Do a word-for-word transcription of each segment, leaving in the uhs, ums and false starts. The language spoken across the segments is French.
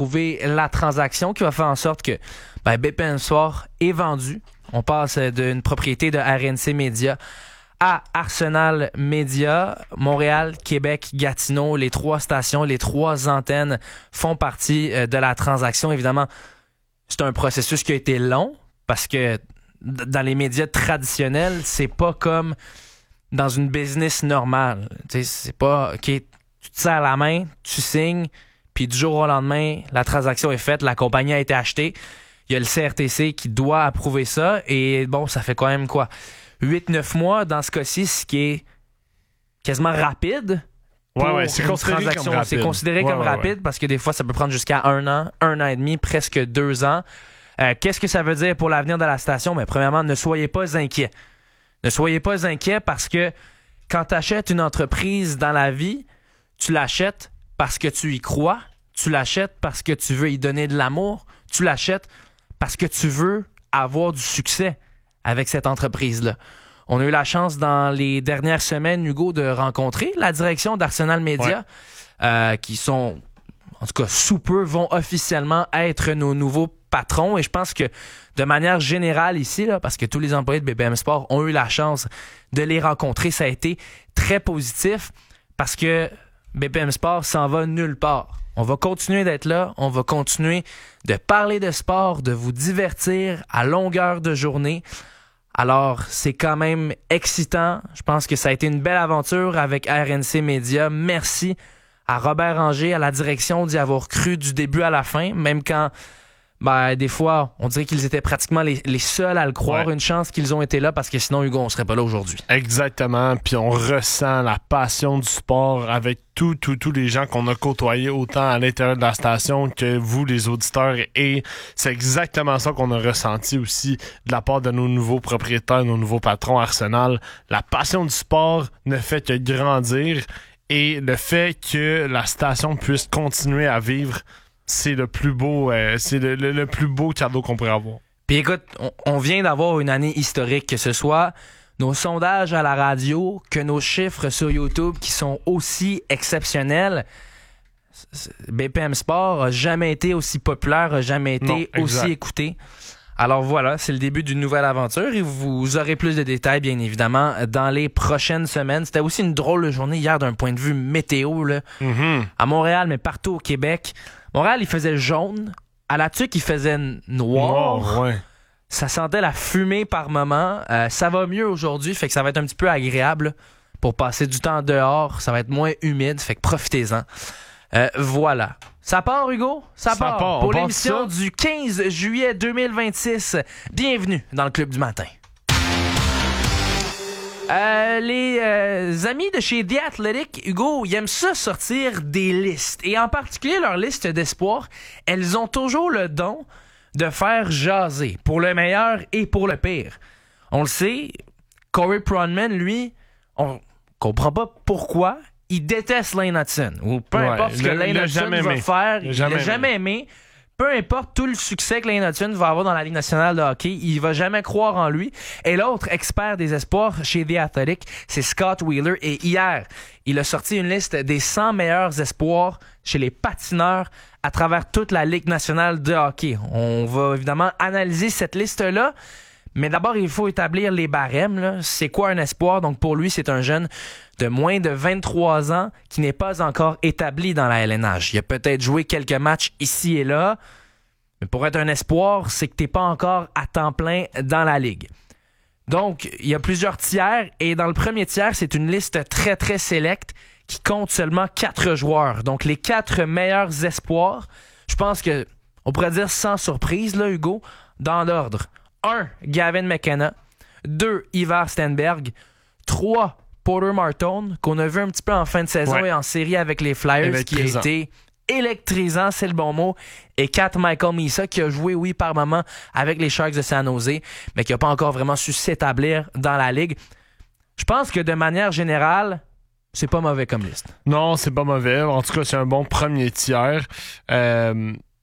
approuvé la transaction qui va faire en sorte que ben, B P M Sport est vendu. On passe d'une propriété de R N C Media à Arsenal Media. Montréal, Québec, Gatineau, les trois stations, les trois antennes font partie de la transaction. Évidemment, c'est un processus qui a été long parce que dans les médias traditionnels, c'est pas comme dans une business normale. Tu sais, c'est pas, OK, tu te serres la main, tu signes, puis du jour au lendemain, la transaction est faite, la compagnie a été achetée. Il y a le C R T C qui doit approuver ça. Et bon, ça fait quand même quoi? huit neuf mois dans ce cas-ci, ce qui est quasiment rapide. Ouais, ouais, c'est considéré comme rapide. C'est considéré ouais, comme ouais, rapide ouais. parce que des fois, ça peut prendre jusqu'à un an, un an et demi, presque deux ans. Euh, qu'est-ce que ça veut dire pour l'avenir de la station? Mais premièrement, ne soyez pas inquiets. Ne soyez pas inquiets parce que quand tu achètes une entreprise dans la vie, tu l'achètes parce que tu y crois, tu l'achètes parce que tu veux y donner de l'amour, tu l'achètes parce que tu veux avoir du succès avec cette entreprise-là. On a eu la chance dans les dernières semaines, Hugo, de rencontrer la direction d'Arsenal Media, ouais. euh, qui sont, en tout cas, sous peu, vont officiellement être nos nouveaux patrons. Et je pense que de manière générale ici, là, parce que tous les employés de B P M Sport ont eu la chance de les rencontrer, ça a été très positif parce que B P M Sport s'en va nulle part. On va continuer d'être là, on va continuer de parler de sport, de vous divertir à longueur de journée. Alors, c'est quand même excitant. Je pense que ça a été une belle aventure avec R N C Media. Merci à Robert Ranger, à la direction d'y avoir cru du début à la fin, même quand ben, des fois, on dirait qu'ils étaient pratiquement les, les seuls à le croire. Ouais. Une chance qu'ils ont été là parce que sinon, Hugo, on serait pas là aujourd'hui. Exactement. Puis on ressent la passion du sport avec tous tous tous les gens qu'on a côtoyés autant à l'intérieur de la station que vous, les auditeurs. Et c'est exactement ça qu'on a ressenti aussi de la part de nos nouveaux propriétaires, nos nouveaux patrons Arsenal. La passion du sport ne fait que grandir et le fait que la station puisse continuer à vivre, c'est le plus beau, euh, c'est le, le, le plus beau cadeau qu'on pourrait avoir. Puis écoute, on, on vient d'avoir une année historique, que ce soit nos sondages à la radio, que nos chiffres sur YouTube qui sont aussi exceptionnels. B P M Sport a jamais été aussi populaire, a jamais été non, aussi écouté. Alors voilà, c'est le début d'une nouvelle aventure et vous aurez plus de détails, bien évidemment, dans les prochaines semaines. C'était aussi une drôle de journée hier d'un point de vue météo, là, mm-hmm. à Montréal, mais partout au Québec. Montréal, il faisait jaune. À la Tuque, il faisait noir. Noir, ouais. Ça sentait la fumée par moment. Euh, ça va mieux aujourd'hui, fait que ça va être un petit peu agréable pour passer du temps dehors. Ça va être moins humide, fait que profitez-en. Euh, voilà. Ça part, Hugo? Ça, ça part. part. Pour On l'émission ça. du quinze juillet deux mille vingt-six. Bienvenue dans le Club du matin. Euh, les euh, amis de chez The Athletic, Hugo, ils aiment ça sortir des listes. Et en particulier, leur liste d'espoir, elles ont toujours le don de faire jaser, pour le meilleur et pour le pire. On le sait, Corey Pronman, lui, on comprend pas pourquoi, il déteste Lane Hutson. Ou peu ouais, importe ce que le, Lane Hutson va aimé. faire, il jamais l'a jamais aimé. Peu importe tout le succès que Lane Hutson va avoir dans la Ligue nationale de hockey, il va jamais croire en lui. Et l'autre expert des espoirs chez The Athletic, c'est Scott Wheeler. Et hier, il a sorti une liste des cent meilleurs espoirs chez les patineurs à travers toute la Ligue nationale de hockey. On va évidemment analyser cette liste-là. Mais d'abord, il faut établir les barèmes, là. C'est quoi un espoir? Donc pour lui, c'est un jeune de moins de vingt-trois ans qui n'est pas encore établi dans la L N H. Il a peut-être joué quelques matchs ici et là, mais pour être un espoir, c'est que t'es pas encore à temps plein dans la Ligue. Donc, il y a plusieurs tiers, et dans le premier tiers, c'est une liste très, très sélecte qui compte seulement quatre joueurs. Donc, les quatre meilleurs espoirs, je pense que on pourrait dire sans surprise, là, Hugo, dans l'ordre. un. Gavin McKenna. deux. Ivar Stenberg. trois. Porter Martone, qu'on a vu un petit peu en fin de saison ouais. et en série avec les Flyers, qui a été électrisant, c'est le bon mot. Et quatre. Michael Misa, qui a joué, oui, par moment avec les Sharks de San Jose, mais qui n'a pas encore vraiment su s'établir dans la Ligue. Je pense que de manière générale, c'est pas mauvais comme liste. Non, c'est pas mauvais. En tout cas, c'est un bon premier tiers. Euh...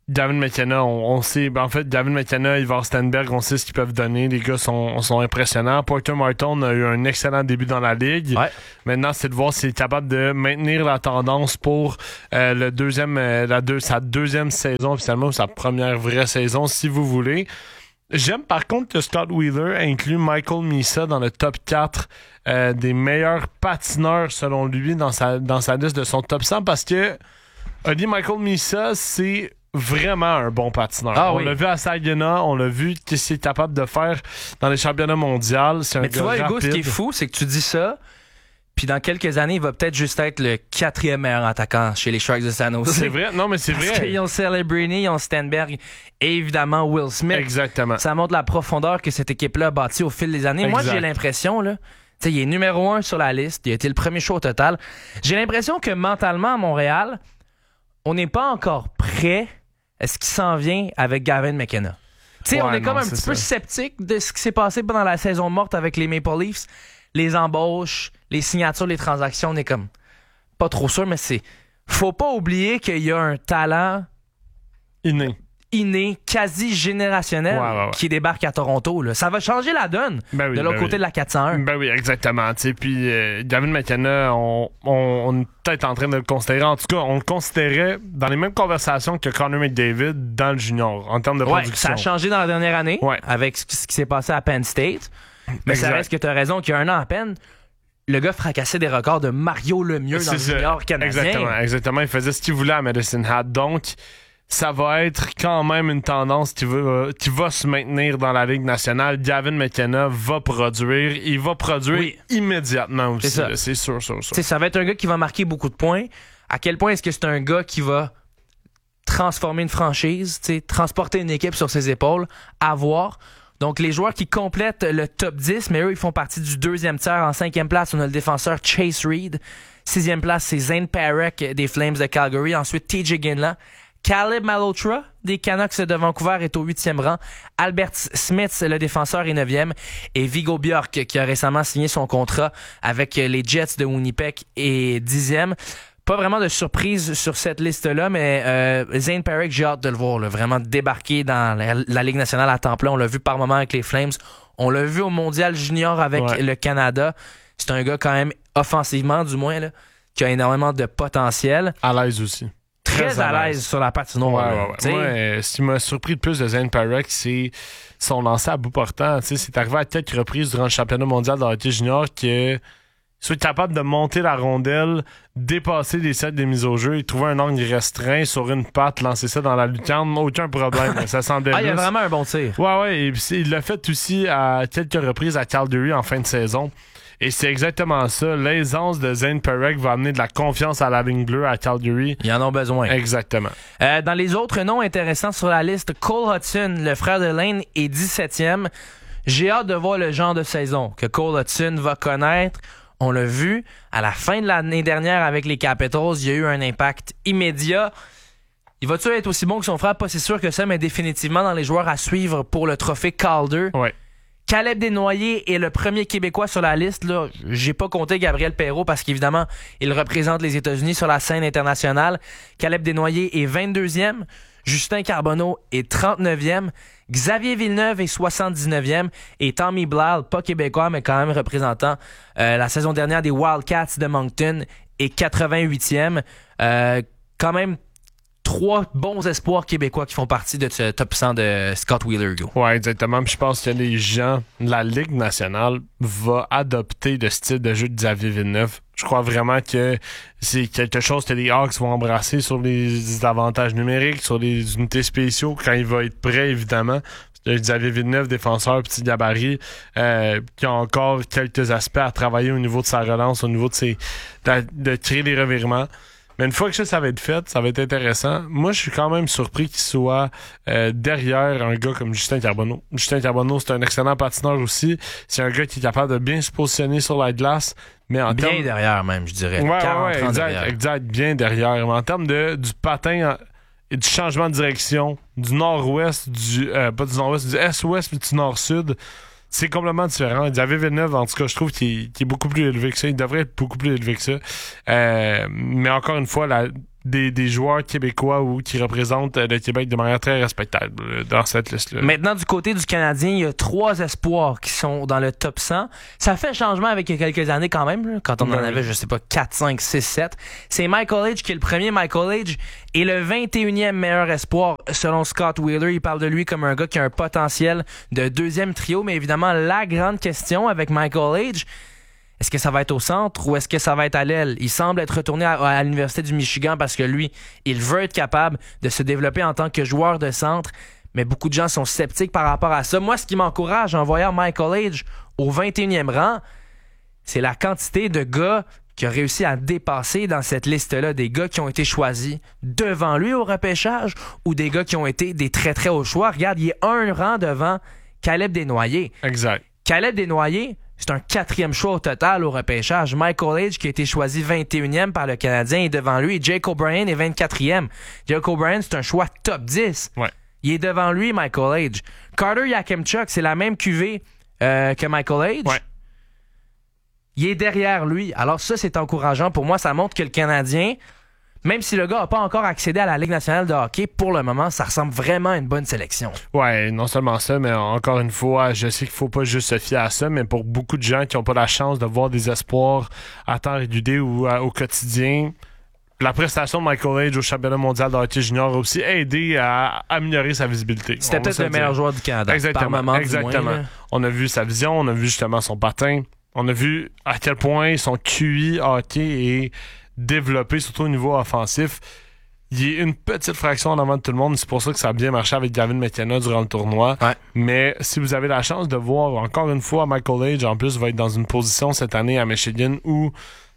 Gavin McKenna, on, on sait, ben en fait, Gavin McKenna, Ivar Stenberg, on sait ce qu'ils peuvent donner. Les gars sont, sont impressionnants. Porter Martin a eu un excellent début dans la ligue. Ouais. Maintenant, c'est de voir s'il est capable de maintenir la tendance pour euh, le deuxième, euh, la deux, sa deuxième saison, officiellement, ou sa première vraie saison, si vous voulez. J'aime par contre que Scott Wheeler inclut Michael Misa dans le top quatre euh, des meilleurs patineurs, selon lui, dans sa, dans sa liste de son top cent, parce que a dit Michael Misa, c'est vraiment un bon patineur. Ah, on oui. l'a vu à Saginaw, on l'a vu ce qu'il est capable de faire dans les championnats mondiaux. C'est un Mais gars tu vois, Hugo, rapide. ce qui est fou, c'est que tu dis ça, puis dans quelques années, il va peut-être juste être le quatrième meilleur attaquant chez les Sharks de San Jose. C'est vrai? Non, mais c'est Parce vrai. qu'ils ont Celebrini, ils ont Stenberg et évidemment Will Smith. Exactement. Ça montre la profondeur que cette équipe-là a bâtie au fil des années. Moi, Exact. j'ai l'impression, là, tu sais, il est numéro un sur la liste. Il a été le premier choix au total. J'ai l'impression que mentalement, à Montréal, on n'est pas encore prêt à ce qui s'en vient avec Gavin McKenna. Tu sais, Ouais, on est comme non, un c'est petit ça. peu sceptique de ce qui s'est passé pendant la saison morte avec les Maple Leafs. Les embauches, les signatures, les transactions, on est comme pas trop sûr, mais c'est... Faut pas oublier qu'il y a un talent Inné. inné, quasi générationnel, Ouais, ouais, ouais. qui débarque à Toronto. Là. Ça va changer la donne Ben oui, de l'autre ben côté oui. de la quatre cent un. Ben oui, exactement. T'sais, puis euh, Gavin McKenna, on, on, on est peut-être en train de le considérer. En tout cas, on le considérait dans les mêmes conversations que Connor McDavid dans le junior, en termes de Ouais, production. ça a changé dans la dernière année Ouais. avec ce qui, ce qui s'est passé à Penn State. Mais Exact. ça reste que tu as raison qu'il y a un an à peine, le gars fracassait des records de Mario Lemieux dans C'est le ça. junior canadien. Exactement, exactement. Il faisait ce qu'il voulait à Medicine Hat. Donc, ça va être quand même une tendance qui va, qui va se maintenir dans la Ligue nationale. Gavin McKenna va produire. Il va produire Oui. immédiatement aussi. C'est ça. là. C'est sûr, sûr, sûr. Tu sais, ça va être un gars qui va marquer beaucoup de points. À quel point est-ce que c'est un gars qui va transformer une franchise, tu sais, transporter une équipe sur ses épaules, à voir. Donc, les joueurs qui complètent le top dix, mais eux, ils font partie du deuxième tiers. En cinquième place, on a le défenseur Chase Reed. Sixième place, c'est Zane Parek des Flames de Calgary. Ensuite, T J Ginla. Caleb Malhotra des Canucks de Vancouver est au huitième rang. Albert Smith, le défenseur, est neuvième. Et Viggo Bjork, qui a récemment signé son contrat avec les Jets de Winnipeg, est dixième. Pas vraiment de surprise sur cette liste-là, mais euh, Zane Parek, j'ai hâte de le voir, là, vraiment débarquer dans la, la Ligue nationale à temps plein. On l'a vu par moment avec les Flames. On l'a vu au Mondial Junior avec Ouais. le Canada. C'est un gars quand même, offensivement du moins, là, qui a énormément de potentiel. À l'aise aussi. Très, à l'aise sur la patinoire. Ouais, là. ouais, ouais. T'sais, Moi, euh, ce qui m'a surpris le plus de Zane Parek, c'est son lancer à bout portant. T'sais, c'est arrivé à quelques reprises durant le championnat mondial de hockey junior que soit capable de monter la rondelle, dépasser les sets des mises au jeu et trouver un angle restreint sur une patte, lancer ça dans la lucarne, aucun problème. Ça semblait Ah, il y a juste. vraiment un bon tir. Ouais, ouais, et puis c'est- il l'a fait aussi à quelques reprises à Calgary en fin de saison. Et c'est exactement ça. L'aisance de Zane Parek va amener de la confiance à la ligne bleue à Calgary. Ils en ont besoin. Exactement. Euh, dans les autres noms intéressants sur la liste, Cole Hudson, le frère de Lane, est dix-septième. J'ai hâte de voir le genre de saison que Cole Hudson va connaître. On l'a vu, à la fin de l'année dernière avec les Capitals, il y a eu un impact immédiat. Il va-tu être aussi bon que son frère? Pas si sûr que ça, mais définitivement dans les joueurs à suivre pour le trophée Calder. Ouais. Caleb Desnoyers est le premier Québécois sur la liste. Là. J'ai pas compté Gabriel Perrault parce qu'évidemment, il représente les États-Unis sur la scène internationale. Caleb Desnoyers est vingt-deuxième. Justin Carbonneau est trente-neuvième. Xavier Villeneuve est soixante-dix-neuvième. Et Tommy Blal, pas québécois, mais quand même représentant euh, la saison dernière des Wildcats de Moncton, est quatre-vingt-huitième. Euh, quand même trois bons espoirs québécois qui font partie de ce top cent de Scott Wheeler. Go. Ouais, exactement. Puis je pense que les gens, la Ligue nationale va adopter le style de jeu de Xavier Villeneuve. Je crois vraiment que c'est quelque chose que les Hawks vont embrasser sur les avantages numériques, sur les unités spéciaux, quand il va être prêt, évidemment. Xavier Villeneuve, défenseur, petit gabarit, euh, qui a encore quelques aspects à travailler au niveau de sa relance, au niveau de ses de, de créer des revirements. Mais une fois que ça, ça va être fait, ça va être intéressant. Moi, je suis quand même surpris qu'il soit euh, derrière un gars comme Justin Carbonneau. Justin Carbonneau, c'est un excellent patineur aussi. C'est un gars qui est capable de bien se positionner sur la glace. Mais en Bien termes... derrière même, je dirais. Ouais, quarante, ouais, trente exact, derrière. exact, bien derrière. Mais en termes de, du patin en- et du changement de direction, du nord-ouest, du euh, pas du nord-ouest, du est-ouest puis du nord-sud, c'est complètement différent. Xavier Villeneuve, en tout cas, je trouve qu'il est, qu'il est beaucoup plus élevé que ça. Il devrait être beaucoup plus élevé que ça. Euh, mais encore une fois, la, des, des joueurs québécois ou qui représentent le Québec de manière très respectable dans cette liste-là. Maintenant, du côté du Canadien, il y a trois espoirs qui sont dans le top cent. Ça fait changement avec quelques années quand même, là, quand on en avait, je sais pas, quatre, cinq, six, sept. C'est Michael Age qui est le premier. Michael Age est le vingt et unième meilleur espoir selon Scott Wheeler. Il parle de lui comme un gars qui a un potentiel de deuxième trio, mais évidemment, la grande question avec Michael Age, est-ce que ça va être au centre ou est-ce que ça va être à l'aile? Il semble être retourné à, à l'Université du Michigan parce que lui, il veut être capable de se développer en tant que joueur de centre. Mais beaucoup de gens sont sceptiques par rapport à ça. Moi, ce qui m'encourage en voyant Michael Age au vingt et unième rang, c'est la quantité de gars qui ont réussi à dépasser dans cette liste-là. Des gars qui ont été choisis devant lui au repêchage ou des gars qui ont été des très très hauts choix. Regarde, il est un rang devant Caleb Desnoyers. Exact. Caleb Desnoyers, c'est un quatrième choix au total au repêchage. Michael Age, qui a été choisi vingt et unième par le Canadien, est devant lui. Jake O'Brien est vingt-quatrième. Jake O'Brien, c'est un choix top dix. Ouais. Il est devant lui, Michael Age. Carter Yakemchuk, c'est la même cuvée euh, que Michael Age. Ouais. Il est derrière lui. Alors ça, c'est encourageant. Pour moi, ça montre que le Canadien, même si le gars n'a pas encore accédé à la Ligue nationale de hockey, pour le moment, ça ressemble vraiment à une bonne sélection. Ouais, non seulement ça, mais encore une fois, je sais qu'il faut pas juste se fier à ça, mais pour beaucoup de gens qui n'ont pas la chance de voir des espoirs à temps régulier ou à, au quotidien, la prestation de Michael Age au championnat mondial de hockey junior a aussi aidé à améliorer sa visibilité. C'était peut-être le meilleur joueur du Canada. Exactement. Par moment, exactement. moins, on a vu sa vision, on a vu justement son patin, on a vu à quel point son Q I hockey est développé, surtout au niveau offensif. Il est une petite fraction en avant de tout le monde. C'est pour ça que ça a bien marché avec Gavin McKenna durant le tournoi. Ouais. Mais si vous avez la chance de voir encore une fois Michael Age, en plus, va être dans une position cette année à Michigan où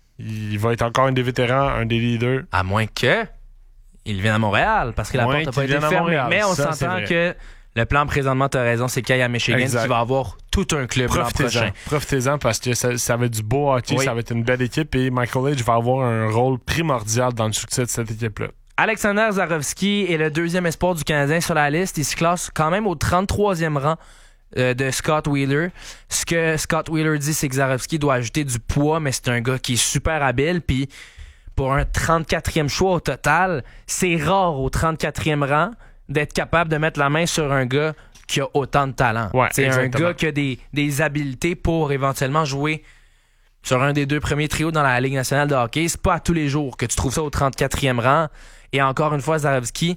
il va être encore un des vétérans, un des leaders. À moins que il vienne à Montréal, parce que la Moins porte n'a pas qu'il été vienne à fermée. Montréal. Mais on Ça, s'entend que le plan présentement, tu as raison, c'est qu'il y a Michigan Exact. qui va avoir tout un club l'an Profitez-en. prochain. Profitez-en parce que ça, ça va être du beau hockey, Oui. ça va être une belle équipe et Michael Age va avoir un rôle primordial dans le succès de cette équipe-là. Alexander Zarovski est le deuxième espoir du Canadien sur la liste. Il se classe quand même au trente-troisième rang euh, de Scott Wheeler. Ce que Scott Wheeler dit, c'est que Zarovski doit ajouter du poids, mais c'est un gars qui est super habile. Puis pour un trente-quatrième choix au total, c'est rare au trente-quatrième rang d'être capable de mettre la main sur un gars qui a autant de talent. Ouais, c'est un exactement. gars qui a des, des habiletés pour éventuellement jouer sur un des deux premiers trios dans la Ligue nationale de hockey. C'est pas à tous les jours que tu trouves ça au trente-quatrième rang. Et encore une fois, Zarovski,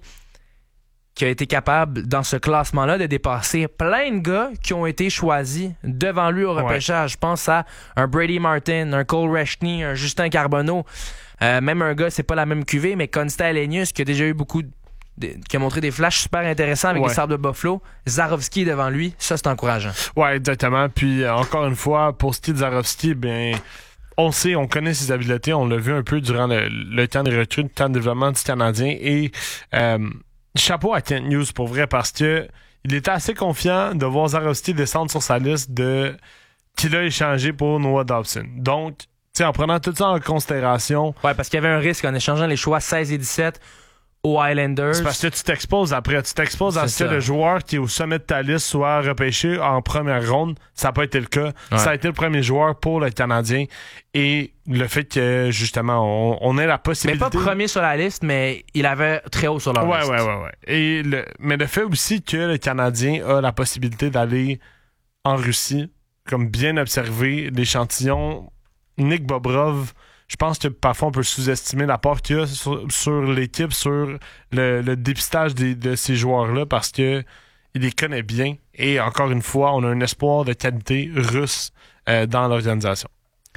qui a été capable, dans ce classement-là, de dépasser plein de gars qui ont été choisis devant lui au repêchage. Ouais. Je pense à un Brady Martin, un Cole Rechny, un Justin Carbonneau. Euh, même un gars, c'est pas la même cuvée, mais Konsta Elenius, qui a déjà eu beaucoup de, de, qui a montré des flashs super intéressants avec ouais. les Sabres de Buffalo. Zarovski est devant lui. Ça, c'est encourageant. Ouais, exactement. Puis, euh, encore une fois, pour ce qui est de Zarovski, bien... On sait, on connaît ses habiletés, on l'a vu un peu durant le, le temps de recrue, le temps de développement du Canadien. Et euh, chapeau à Kent Hughes pour vrai, parce que il était assez confiant de voir Zarovski descendre sur sa liste de qu'il a échangé pour Noah Dobson. Donc, tu sais, en prenant tout ça en considération. Ouais, parce qu'il y avait un risque en échangeant les choix seize et dix-sept aux Highlanders. C'est parce que tu t'exposes après. Tu t'exposes à ce que le joueur qui est au sommet de ta liste soit repêché en première ronde. Ça n'a pas été le cas. Ouais. Ça a été le premier joueur pour le Canadien. Et le fait que, justement, on, on ait la possibilité... Mais pas premier sur la liste, mais il avait très haut sur la ouais, liste. Ouais, ouais, ouais. Et le, mais le fait aussi que le Canadien a la possibilité d'aller en Russie, comme bien observé, l'échantillon Nick Bobrov... Je pense que parfois on peut sous-estimer l'apport qu'il y a sur, sur l'équipe, sur le, le dépistage des, de ces joueurs-là, parce que il les connaît bien. Et encore une fois, on a un espoir de qualité russe euh, dans l'organisation.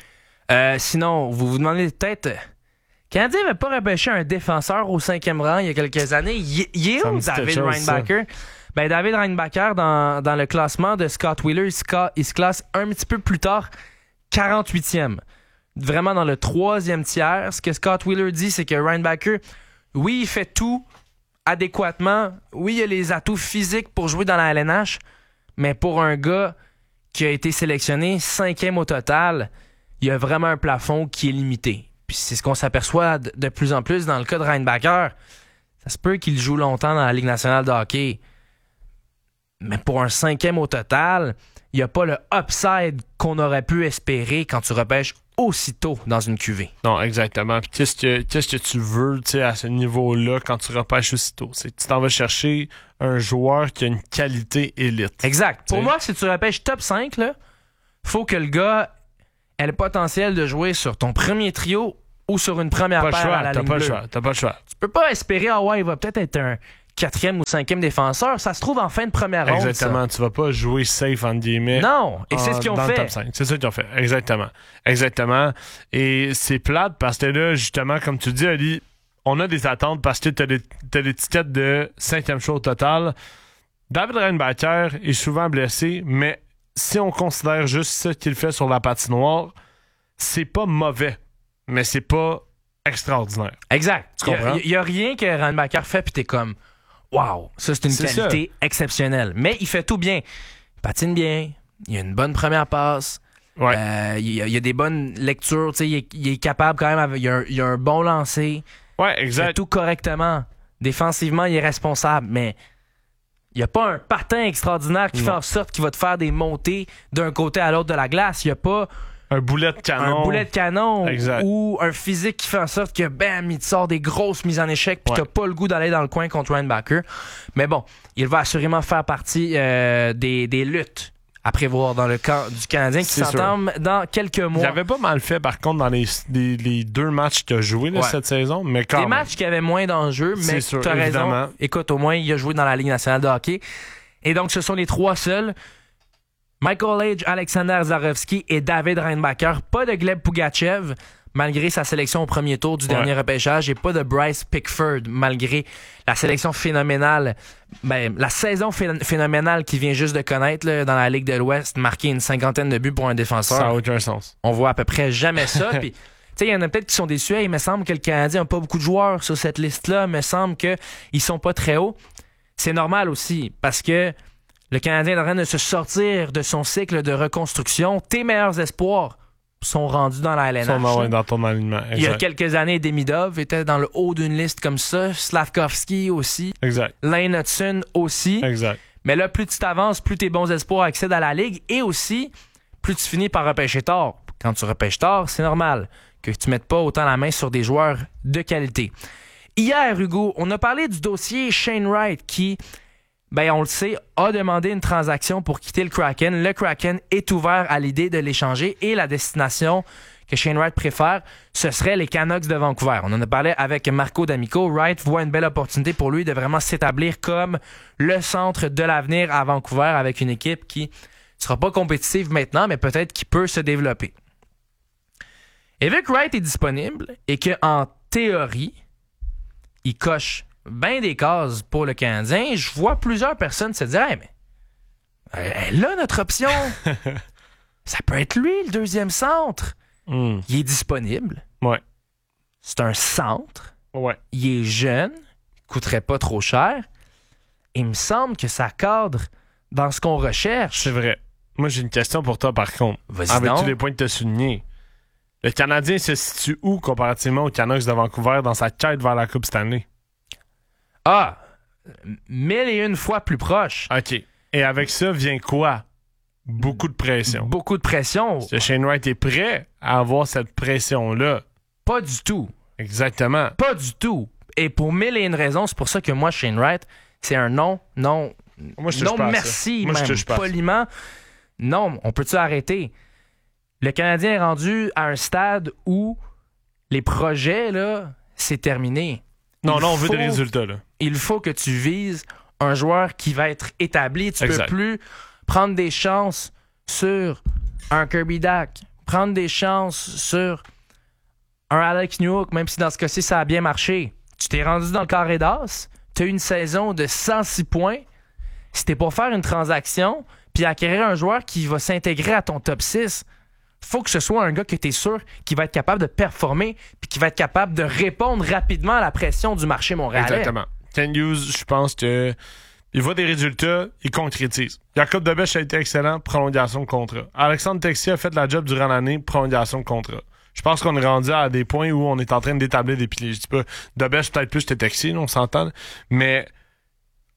Euh, sinon, vous vous demandez peut-être... Le Canadien n'avait pas repêché un défenseur au cinquième rang il y a quelques années. Il est où David Reinbacher? Ben, David Reinbacher, dans, dans le classement de Scott Wheeler, il se, il se classe un petit peu plus tard, quarante-huitième. Vraiment dans le troisième tiers. Ce que Scott Wheeler dit, c'est que Reinbacher, oui, il fait tout adéquatement. Oui, il a les atouts physiques pour jouer dans la L N H, mais pour un gars qui a été sélectionné cinquième au total, il y a vraiment un plafond qui est limité. Puis c'est ce qu'on s'aperçoit de plus en plus dans le cas de Reinbacher. Ça se peut qu'il joue longtemps dans la Ligue nationale de hockey, mais pour un cinquième au total, il n'y a pas le upside qu'on aurait pu espérer quand tu repêches aussitôt dans une cuvée. Non, exactement. Puis qu'est-ce que, qu'est-ce que tu veux à ce niveau-là quand tu repêches aussitôt? C'est que tu t'en vas chercher un joueur qui a une qualité élite. Exact. T'sais. Pour moi, si tu repêches top cinq, il faut que le gars ait le potentiel de jouer sur ton premier trio ou sur une première pas paire choix, à la t'as ligne pas bleue. le choix. T'as pas le choix. Tu peux pas espérer, ah ouais, il va peut-être être un quatrième ou cinquième défenseur. Ça se trouve en fin de première ronde. Exactement. Ça. Tu vas pas jouer safe, entre guillemets. Non. Et c'est en, ce qu'ils ont dans fait. Le top cinq. C'est ça qu'ils ont fait. Exactement. Exactement. Et c'est plate parce que là, justement, comme tu dis, Ali, on a des attentes parce que t'as, des, t'as l'étiquette de cinquième choix au total. David Reinbacher est souvent blessé, mais si on considère juste ce qu'il fait sur la patinoire, c'est pas mauvais, mais c'est pas extraordinaire. Exact. Tu comprends? Il n'y a, a rien que Reinbacher fait puis t'es comme wow, ça c'est une C'est qualité ça. exceptionnelle. Mais il fait tout bien. Il patine bien, il a une bonne première passe, Ouais. euh, il, a, il a des bonnes lectures, il est, il est capable quand même, avec, il, a un, il a un bon lancer, Ouais, il fait exact. tout correctement. Défensivement, il est responsable, mais il n'y a pas un patin extraordinaire qui Non. fait en sorte qu'il va te faire des montées d'un côté à l'autre de la glace. Il n'y a pas Un boulet de canon. un boulet de canon Exact. ou un physique qui fait en sorte que bam, il te sort des grosses mises en échec puis Ouais. t'as pas le goût d'aller dans le coin contre Reinbacher. Mais bon, il va assurément faire partie euh, des, des luttes à prévoir dans le camp du Canadien qui C'est s'entame dans quelques mois. Il avait pas mal fait, par contre, dans les, les, les deux matchs qu'il a joués là, Ouais. cette saison, mais quand Des même. matchs qui avaient moins d'enjeux, mais C'est sûr, tu as évidemment. raison. Écoute, au moins, il a joué dans la Ligue nationale de hockey. Et donc, ce sont les trois seuls. Michael Age, Alexander Zarovski et David Reinbacher. Pas de Gleb Pugachev, malgré sa sélection au premier tour du Ouais. dernier repêchage, et pas de Bryce Pickford, malgré la sélection phénoménale, ben, la saison phé- phénoménale qu'il vient juste de connaître là, dans la Ligue de l'Ouest, marquer une cinquantaine de buts pour un défenseur. Ça n'a aucun sens. On voit à peu près jamais ça. Puis, tu sais, il y en a peut-être qui sont déçus. Hey, il me semble que le Canadien n'a pas beaucoup de joueurs sur cette liste-là. Il me semble qu'ils sont pas très hauts. C'est normal aussi, parce que le Canadien est en train de se sortir de son cycle de reconstruction. Tes meilleurs espoirs sont rendus dans la L N H. Son nom là. est dans ton alignement. Il y a Exact. quelques années, Demidov était dans le haut d'une liste comme ça. Slavkovski aussi. Exact. Lane Hudson aussi. Exact. Mais là, plus tu t'avances, plus tes bons espoirs accèdent à la Ligue et aussi, plus tu finis par repêcher tard. Quand tu repêches tard, c'est normal que tu mettes pas autant la main sur des joueurs de qualité. Hier, Hugo, on a parlé du dossier Shane Wright qui, ben on le sait, a demandé une transaction pour quitter le Kraken. Le Kraken est ouvert à l'idée de l'échanger et la destination que Shane Wright préfère, ce serait les Canucks de Vancouver. On en a parlé avec Marco D'Amico. Wright voit une belle opportunité pour lui de vraiment s'établir comme le centre de l'avenir à Vancouver avec une équipe qui sera pas compétitive maintenant, mais peut-être qui peut se développer. Et vu que Wright est disponible et qu'en théorie, il coche bien des cases pour le Canadien, je vois plusieurs personnes se dire hey, mais euh, là, notre option, ça peut être lui, le deuxième centre. Mm. Il est disponible. Ouais. C'est un centre. Ouais. Il est jeune. Il coûterait pas trop cher. Il me semble que ça cadre dans ce qu'on recherche. C'est vrai. Moi, j'ai une question pour toi, par contre. Vas-y Avec donc. tous les points que tu as soulignés. Le Canadien se situe où comparativement aux Canucks de Vancouver dans sa quête vers la Coupe Stanley? Ah! Mille et une fois plus proche. OK. Et avec ça vient quoi? Beaucoup de pression. Beaucoup de pression. Est-ce que Shane Wright est prêt à avoir cette pression-là? Pas du tout. Exactement. Pas du tout. Et pour mille et une raisons, c'est pour ça que moi, Shane Wright, c'est un non, non, Moi, je touche non pas à ça. merci, Moi, je même, touche pas à ça. poliment. Non, on peut-tu arrêter? Le Canadien est rendu à un stade où les projets, là, c'est terminé. Non, Il non, on veut faut- des résultats, là. Il faut que tu vises un joueur qui va être établi. Tu Exact. peux plus prendre des chances sur un Kirby Dack, prendre des chances sur un Alex Newhook, même si dans ce cas-ci, ça a bien marché. Tu t'es rendu dans le carré d'as, tu as eu une saison de cent six points. C'était pour faire une transaction puis acquérir un joueur qui va s'intégrer à ton top six. Faut que ce soit un gars que tu es sûr qui va être capable de performer puis qui va être capable de répondre rapidement à la pression du marché montréalais. Exactement. Ken Hughes, je pense que il voit des résultats, il concrétise. Jacob Debesch a été excellent, prolongation de contrat. Alexandre Texier a fait la job durant l'année, prolongation de contrat. Je pense qu'on est rendu à des points où on est en train d'établir des piliers. Je dis pas, Debesch peut-être plus que Texier, on s'entend, mais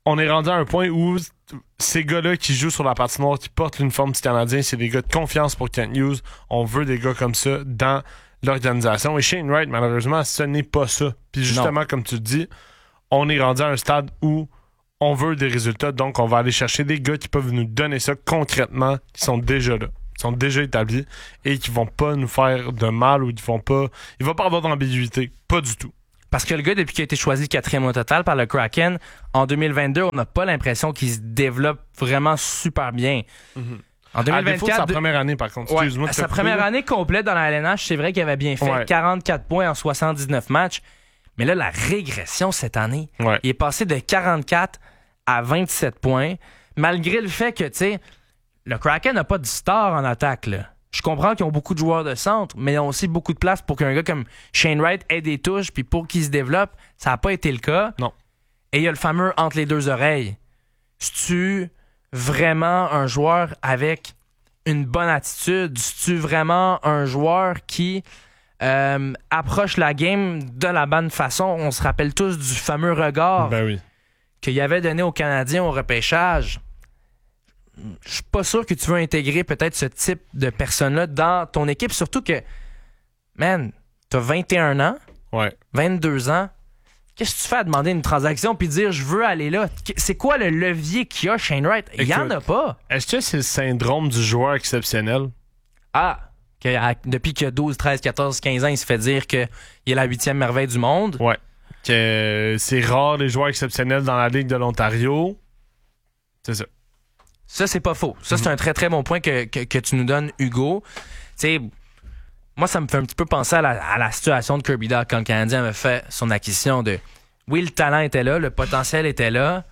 on est rendu à un point où ces gars-là qui jouent sur la patinoire, qui portent l'uniforme du Canadien, c'est des gars de confiance pour Kent Hughes. On veut des gars comme ça dans l'organisation. Et Shane Wright, malheureusement, ce n'est pas ça. Puis justement, non. Comme tu le dis, on est rendu à un stade où on veut des résultats, donc on va aller chercher des gars qui peuvent nous donner ça concrètement, qui sont déjà là, qui sont déjà établis et qui vont pas nous faire de mal ou qui vont pas... Il va pas avoir d'ambiguïté. Pas du tout. Parce que le gars, depuis qu'il a été choisi le quatrième au total par le Kraken, en deux mille vingt-deux, on n'a pas l'impression qu'il se développe vraiment super bien. Mm-hmm. En deux mille vingt-quatre, à défaut de sa première année, par contre. Ouais, excuse-moi de sa première là. année complète dans la L N H, c'est vrai qu'il avait bien fait. Ouais. quarante-quatre points en soixante-dix-neuf matchs. Mais là, la régression cette année, ouais. il est passé de quarante-quatre à vingt-sept points, malgré le fait que, tu sais, le Kraken n'a pas de star en attaque, là. Je comprends qu'ils ont beaucoup de joueurs de centre, mais ils ont aussi beaucoup de place pour qu'un gars comme Shane Wright ait des touches, puis pour qu'il se développe, ça n'a pas été le cas. Non. Et il y a le fameux entre les deux oreilles. C'est-tu vraiment un joueur avec une bonne attitude? C'est-tu vraiment un joueur qui euh, approche la game de la bonne façon? On se rappelle tous du fameux regard ben oui. qu'il avait donné aux Canadiens au repêchage. Je suis pas sûr que tu veux intégrer peut-être ce type de personne-là dans ton équipe, surtout que, man, t'as vingt et un ans, ouais. vingt-deux ans, qu'est-ce que tu fais à demander une transaction puis dire je veux aller là? C'est quoi le levier qu'il y a, Shane Wright? Il y en a pas. Est-ce que c'est le syndrome du joueur exceptionnel? Ah, que, à, depuis qu'il a douze, treize, quatorze, quinze ans, il se fait dire qu'il est la huitième merveille du monde. Ouais. Que c'est rare les joueurs exceptionnels dans la Ligue de l'Ontario. C'est ça. Ça, c'est pas faux. Ça, mm-hmm. c'est un très, très bon point que, que, que tu nous donnes, Hugo. Tu sais, moi, ça me fait un petit peu penser à la, à la situation de Kirby Dach quand le Canadien avait fait son acquisition de... Oui, le talent était là, le potentiel était là,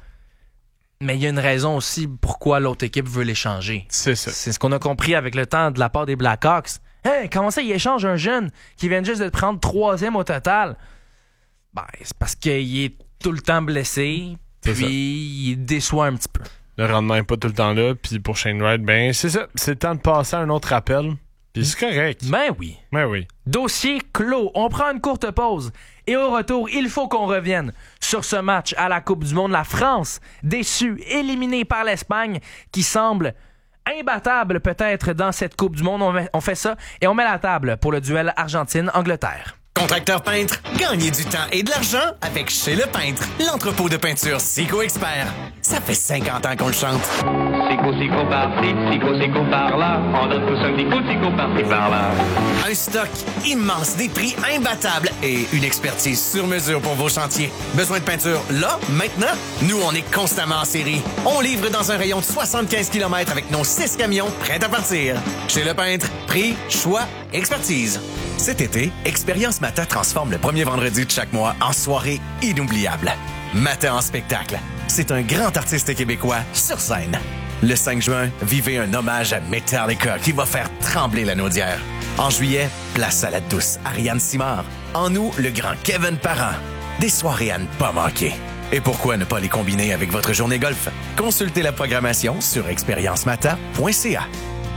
mais il y a une raison aussi pourquoi l'autre équipe veut l'échanger. C'est ça. C'est ce qu'on a compris avec le temps de la part des Blackhawks. Hey, comment ça, il échange un jeune qui vient juste de prendre troisième au total? Ben, c'est parce qu'il est tout le temps blessé, c'est puis ça. Il déçoit un petit peu. Le rendement n'est pas tout le temps là. Puis pour Shane Wright, ben c'est ça. C'est le temps de passer à un autre appel. Puis c'est correct. Ben oui. Ben oui. Dossier clos. On prend une courte pause. Et au retour, il faut qu'on revienne sur ce match à la Coupe du Monde. La France, déçue, éliminée par l'Espagne, qui semble imbattable peut-être dans cette Coupe du Monde. On, met, on fait ça et on met la table pour le duel Argentine-Angleterre. Contracteur peintre, gagnez du temps et de l'argent avec Chez Le Peintre, l'entrepôt de peinture Sico Expert. Ça fait cinquante ans qu'on le chante. Sico, Sico par-ci, Sico, Sico par-là. On donne tous un petit coup de Sico par-ci, par-là. Un stock immense, des prix imbattables et une expertise sur mesure pour vos chantiers. Besoin de peinture là, maintenant? Nous, on est constamment en série. On livre dans un rayon de soixante-quinze kilomètres avec nos six camions prêts à partir. Chez Le Peintre, prix, choix, expertise. Cet été, Expérience Mata transforme le premier vendredi de chaque mois en soirée inoubliable. Mata en spectacle. C'est un grand artiste québécois sur scène. Le cinq juin, vivez un hommage à Metallica qui va faire trembler la naudière. En juillet, place à la douce Ariane Simard. En août, le grand Kevin Parent. Des soirées à ne pas manquer. Et pourquoi ne pas les combiner avec votre journée golf? Consultez la programmation sur expérience mata point c a.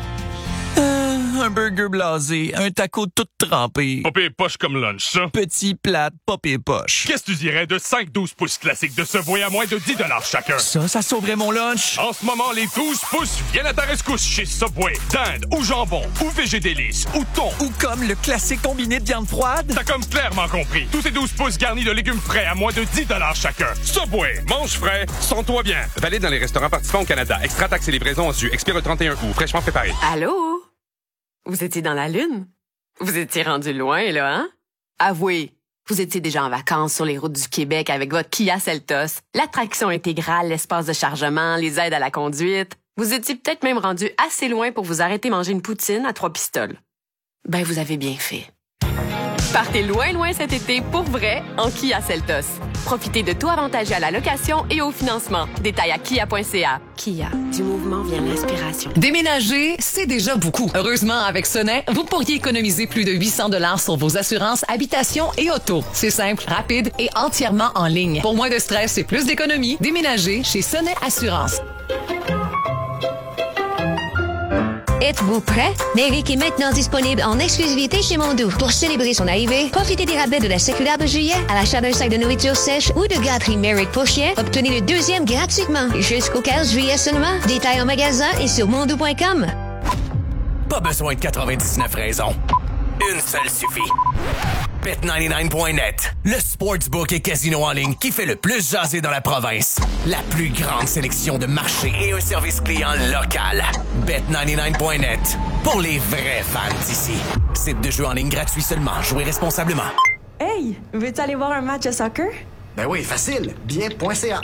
Un burger blasé, un taco tout trempé. Popé poche comme lunch, ça. Petit plate, popé poche. Qu'est-ce que tu dirais de cinq douze pouces classiques de Subway à moins de dix dollars chacun? Ça, ça sauverait mon lunch. En ce moment, les douze pouces viennent à ta rescousse chez Subway. Dinde ou jambon ou végé délice ou thon. Ou comme le classique combiné de viande froide. T'as comme clairement compris. Tous ces douze pouces garnis de légumes frais à moins de dix dollars chacun. Subway, mange frais, sens-toi bien. Valide dans les restaurants participants au Canada. Extra taxes et livraison en su. Expire le trente et un août. Fraîchement préparé. Allô? Vous étiez dans la Lune? Vous étiez rendu loin, là, hein? Avouez, vous étiez déjà en vacances sur les routes du Québec avec votre Kia Seltos, l'attraction intégrale, l'espace de chargement, les aides à la conduite. Vous étiez peut-être même rendu assez loin pour vous arrêter manger une poutine à trois pistoles. Ben, vous avez bien fait. Partez loin, loin cet été pour vrai en Kia Seltos. Profitez de tout avantagé à la location et au financement. Détails à kia point c a. Kia, du mouvement vient l'inspiration. Déménager, c'est déjà beaucoup. Heureusement, avec Sonnet, vous pourriez économiser plus de huit cents dollars sur vos assurances habitation et auto. C'est simple, rapide et entièrement en ligne. Pour moins de stress et plus d'économie, déménagez chez Sonnet Assurance. Êtes-vous prêt? Méric est maintenant disponible en exclusivité chez Mondou. Pour célébrer son arrivée, profitez des rabais de la circulaire de juillet à l'achat d'un sac de nourriture sèche ou de gâterie Méric pour chien. Obtenez le deuxième gratuitement jusqu'au quinze juillet seulement. Détails en magasin et sur mondou point com. Pas besoin de quatre-vingt-dix-neuf raisons. Une seule suffit. bet quatre-vingt-dix-neuf point net, le sportsbook et casino en ligne qui fait le plus jaser dans la province. La plus grande sélection de marchés et un service client local. bet quatre-vingt-dix-neuf point net, pour les vrais fans d'ici. Site de jeu en ligne gratuit seulement. Jouez responsablement. Hey, veux-tu aller voir un match de soccer? Ben oui, facile. bien.ca.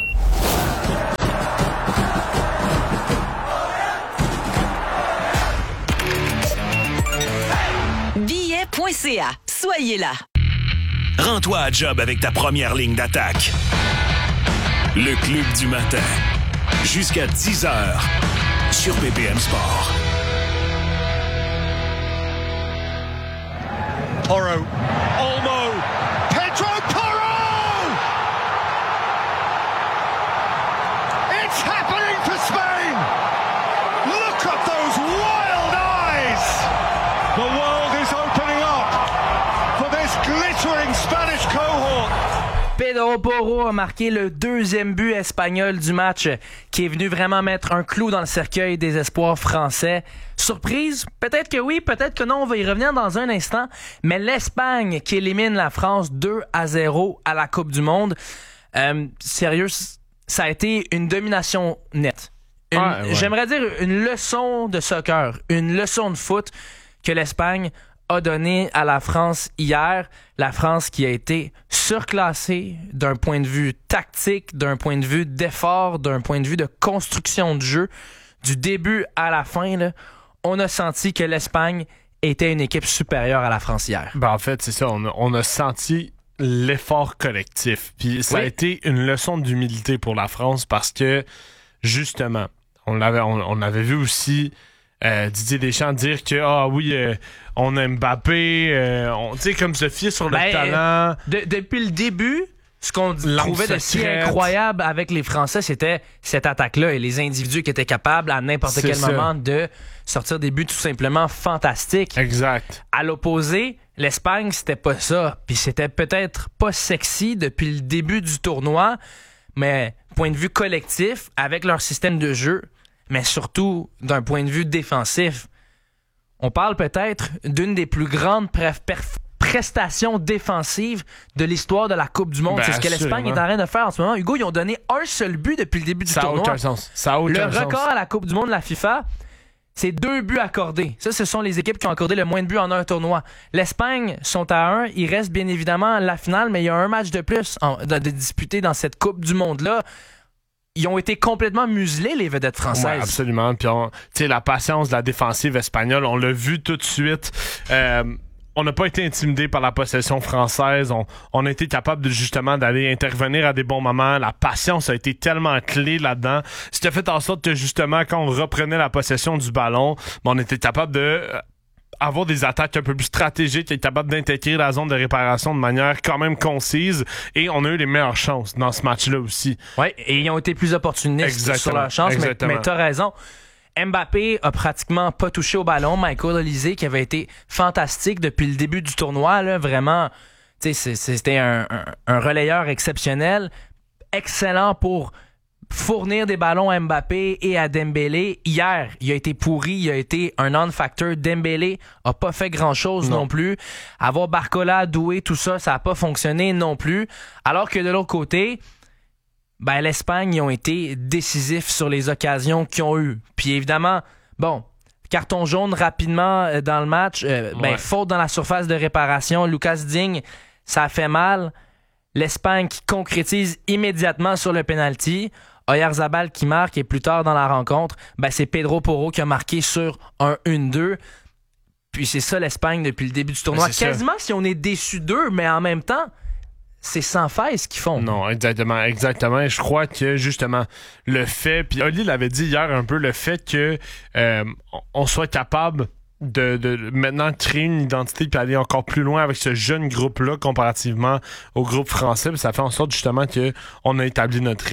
billet point c a. Soyez là. Rends-toi à job avec ta première ligne d'attaque. Le Club du matin. Jusqu'à dix heures sur B P M Sport. Porro. Olmo. Pedro Porro! It's happening for Spain! Look at those wild eyes! The world is opening up for this glittering Spanish cohort. Pedro Porro a marqué le deuxième but espagnol du match, qui est venu vraiment mettre un clou dans le cercueil des espoirs français. Surprise? Peut-être que oui, peut-être que non, on va y revenir dans un instant. Mais l'Espagne qui élimine la France deux à zéro à la Coupe du Monde, euh, sérieux, ça a été une domination nette. Une, ouais, ouais. J'aimerais dire une leçon de soccer, une leçon de foot que l'Espagne a donné à la France hier. La France qui a été surclassée d'un point de vue tactique, d'un point de vue d'effort, d'un point de vue de construction de jeu. Du début à la fin, là, on a senti que l'Espagne était une équipe supérieure à la France hier. Ben en fait, c'est ça. On a, on a senti l'effort collectif. Puis ça oui. a été une leçon d'humilité pour la France parce que, justement, on l'avait, on, on avait vu aussi Euh, Didier Deschamps dire que ah oui euh, on a Mbappé euh, on tu sais comme se fier sur le ben, talent de, depuis le début ce qu'on trouvait de si incroyable avec les Français c'était cette attaque-là et les individus qui étaient capables à n'importe C'est quel ça. moment de sortir des buts tout simplement fantastiques. Exact. À l'opposé, l'Espagne c'était pas ça, puis c'était peut-être pas sexy depuis le début du tournoi, mais point de vue collectif avec leur système de jeu, mais surtout d'un point de vue défensif. On parle peut-être d'une des plus grandes pre- perf- prestations défensives de l'histoire de la Coupe du Monde. Ben, c'est ce que l'Espagne est en train de faire en ce moment. Hugo, ils ont donné un seul but depuis le début du ça tournoi. Ça a aucun sens. Ça a aucun le sens. record à la Coupe du Monde de la FIFA, c'est deux buts accordés. Ça, ce sont les équipes qui ont accordé le moins de buts en un tournoi. L'Espagne sont à un. Il reste bien évidemment la finale, mais il y a un match de plus en, de, de disputé dans cette Coupe du Monde-là. Ils ont été complètement muselés, les vedettes françaises. Ouais, absolument. Puis, tu sais, la patience de la défensive espagnole, on l'a vu tout de suite. Euh, on n'a pas été intimidé par la possession française. On, on a été capable de, justement d'aller intervenir à des bons moments. La patience a été tellement clé là-dedans. Ce qui a fait en sorte que, justement, quand on reprenait la possession du ballon, ben, on était capable de Euh, avoir des attaques un peu plus stratégiques, être capable d'intégrer la zone de réparation de manière quand même concise, et on a eu les meilleures chances dans ce match-là aussi. Oui, et ils ont été plus opportunistes Exactement. sur leur chance, mais, mais t'as raison. Mbappé a pratiquement pas touché au ballon. Michael Olise, qui avait été fantastique depuis le début du tournoi, là, vraiment, tu sais, c'était un, un, un relayeur exceptionnel, excellent pour fournir des ballons à Mbappé et à Dembélé. Hier, il a été pourri, il a été un non-factor. Dembélé a pas fait grand-chose non, non plus. Avoir Barcola, Doué, tout ça, ça a pas fonctionné non plus. Alors que de l'autre côté, ben l'Espagne, ils ont été décisifs sur les occasions qu'ils ont eues. Puis évidemment, bon, carton jaune rapidement dans le match, euh, ben ouais. faute dans la surface de réparation. Lucas Digne, ça a fait mal. L'Espagne qui concrétise immédiatement sur le penalty. Oyarzabal qui marque, et plus tard dans la rencontre, ben c'est Pedro Porro qui a marqué sur un un deux. Puis c'est ça l'Espagne depuis le début du tournoi. Quasiment ça. Si on est déçu d'eux, mais en même temps, c'est sans faille ce qu'ils font. Non, exactement, exactement. Et je crois que justement le fait, puis Oli l'avait dit hier un peu, le fait que euh, on soit capable de, de maintenant créer une identité puis aller encore plus loin avec ce jeune groupe-là comparativement au groupe français, puis ça fait en sorte justement que on a établi notre rythme.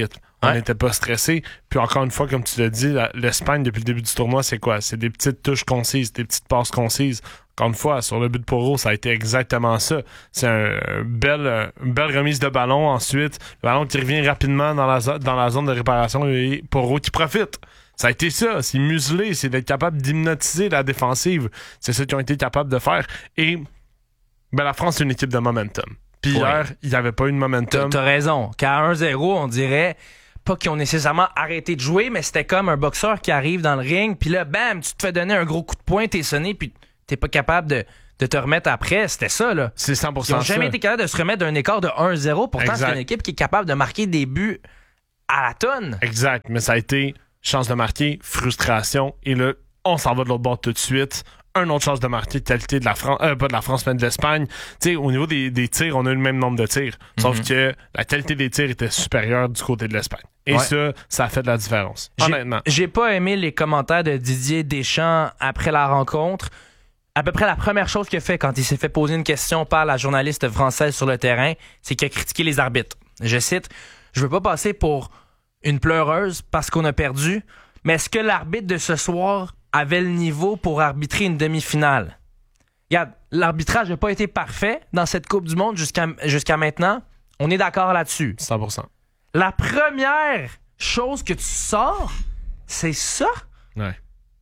On Ouais. n'était pas stressé. Puis encore une fois, comme tu l'as dit, la- l'Espagne, depuis le début du tournoi, c'est quoi? C'est des petites touches concises, des petites passes concises. Encore une fois, sur le but de Porro, ça a été exactement ça. C'est un, un bel, euh, une belle remise de ballon. Ensuite, le ballon qui revient rapidement dans la, zo- dans la zone de réparation et Porro qui profite. Ça a été ça. C'est muselé. C'est d'être capable d'hypnotiser la défensive. C'est ça qu'ils ont été capables de faire. Et ben, la France, c'est une équipe de momentum. Puis Ouais. hier, il n'y avait pas eu de T'as, momentum. t'as raison. Qu'à un zéro, on dirait pas qu'ils ont nécessairement arrêté de jouer, mais c'était comme un boxeur qui arrive dans le ring, puis là, bam, tu te fais donner un gros coup de poing, t'es sonné, puis t'es pas capable de, de te remettre après. C'était ça, là. C'est cent pour Ils cent ont jamais ça. été capables de se remettre d'un écart de un zéro. Pourtant, Exact. c'est une équipe qui est capable de marquer des buts à la tonne. Exact, mais ça a été chance de marquer, frustration, et là, on s'en va de l'autre bord tout de suite. Un autre chance de marquer, qualité de la France, euh, pas de la France, mais de l'Espagne. Tu sais, au niveau des, des tirs, on a eu le même nombre de tirs. Sauf Mhm. que la qualité des tirs était supérieure du côté de l'Espagne. Et Ouais. ça, ça a fait de la différence. J'ai- Honnêtement. J'ai pas aimé les commentaires de Didier Deschamps après la rencontre. À peu près la première chose qu'il a fait quand il s'est fait poser une question par la journaliste française sur le terrain, c'est qu'il a critiqué les arbitres. Je cite, « Je veux pas passer pour une pleureuse parce qu'on a perdu, mais est-ce que l'arbitre de ce soir avait le niveau pour arbitrer une demi-finale? » Regarde, l'arbitrage n'a pas été parfait dans cette Coupe du Monde jusqu'à jusqu'à maintenant. On est d'accord là-dessus. cent pour cent. La première chose que tu sors, c'est ça? Ouais.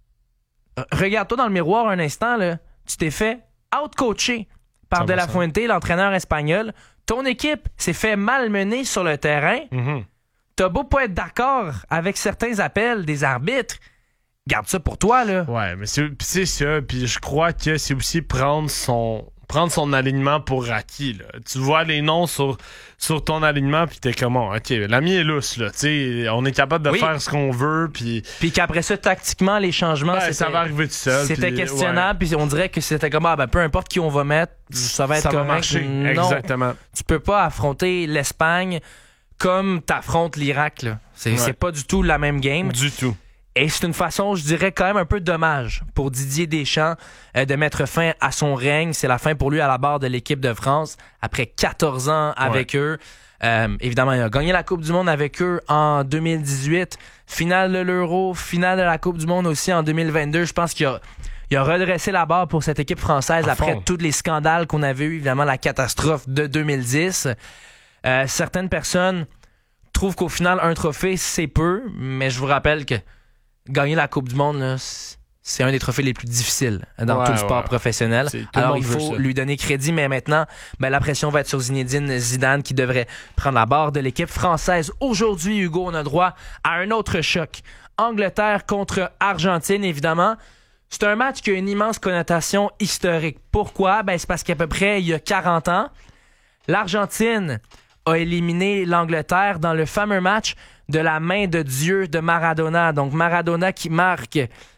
Euh, Regarde-toi dans le miroir un instant, là. Tu t'es fait out-coacher par De La cent pour cent. Fuente, l'entraîneur espagnol. Ton équipe s'est fait malmener sur le terrain. Mhm. T'as beau pas être d'accord avec certains appels des arbitres, garde ça pour toi, là. Ouais, mais c'est, pis c'est ça. Puis je crois que c'est aussi prendre son prendre son alignement pour acquis. Là. Tu vois les noms sur, sur ton alignement, puis t'es comme, oh, OK, l'ami est lousse. Là. T'sais, on est capable de Oui. faire ce qu'on veut. Puis Puis qu'après ça, tactiquement, les changements, ben, c'était, ça va arriver tout seul. c'était puis, questionnable. Puis on dirait que c'était comme, ah, ben, peu importe qui on va mettre, ça va ouais, être ça va correct. marcher. Non, Exactement. tu peux pas affronter l'Espagne comme t'affrontes l'Irak, là. C'est, Ouais. c'est pas du tout la même game. Du tout. Et c'est une façon, je dirais, quand même un peu dommage pour Didier Deschamps euh, de mettre fin à son règne. C'est la fin pour lui à la barre de l'équipe de France après quatorze ans avec eux. Euh, évidemment, il a gagné la Coupe du Monde avec eux en deux mille dix-huit. Finale de l'Euro, finale de la Coupe du Monde aussi en deux mille vingt-deux. Je pense qu'il a, il a redressé la barre pour cette équipe française À après fond. tous les scandales qu'on avait eu, évidemment la catastrophe de deux mille dix. Euh, certaines personnes trouvent qu'au final, un trophée, c'est peu, mais je vous rappelle que gagner la Coupe du Monde, là, c- c'est un des trophées les plus difficiles dans Ouais, tout le sport ouais. professionnel. C'est- tout le Alors, monde il veut faut ça. lui donner crédit, mais maintenant, ben, la pression va être sur Zinedine Zidane qui devrait prendre la barre de l'équipe française. Aujourd'hui, Hugo, on a droit à un autre choc. Angleterre contre Argentine, évidemment. C'est un match qui a une immense connotation historique. Pourquoi? Ben, c'est parce qu'à peu près, il y a quarante ans, l'Argentine a éliminé l'Angleterre dans le fameux match de la main de Dieu de Maradona. Donc Maradona qui marque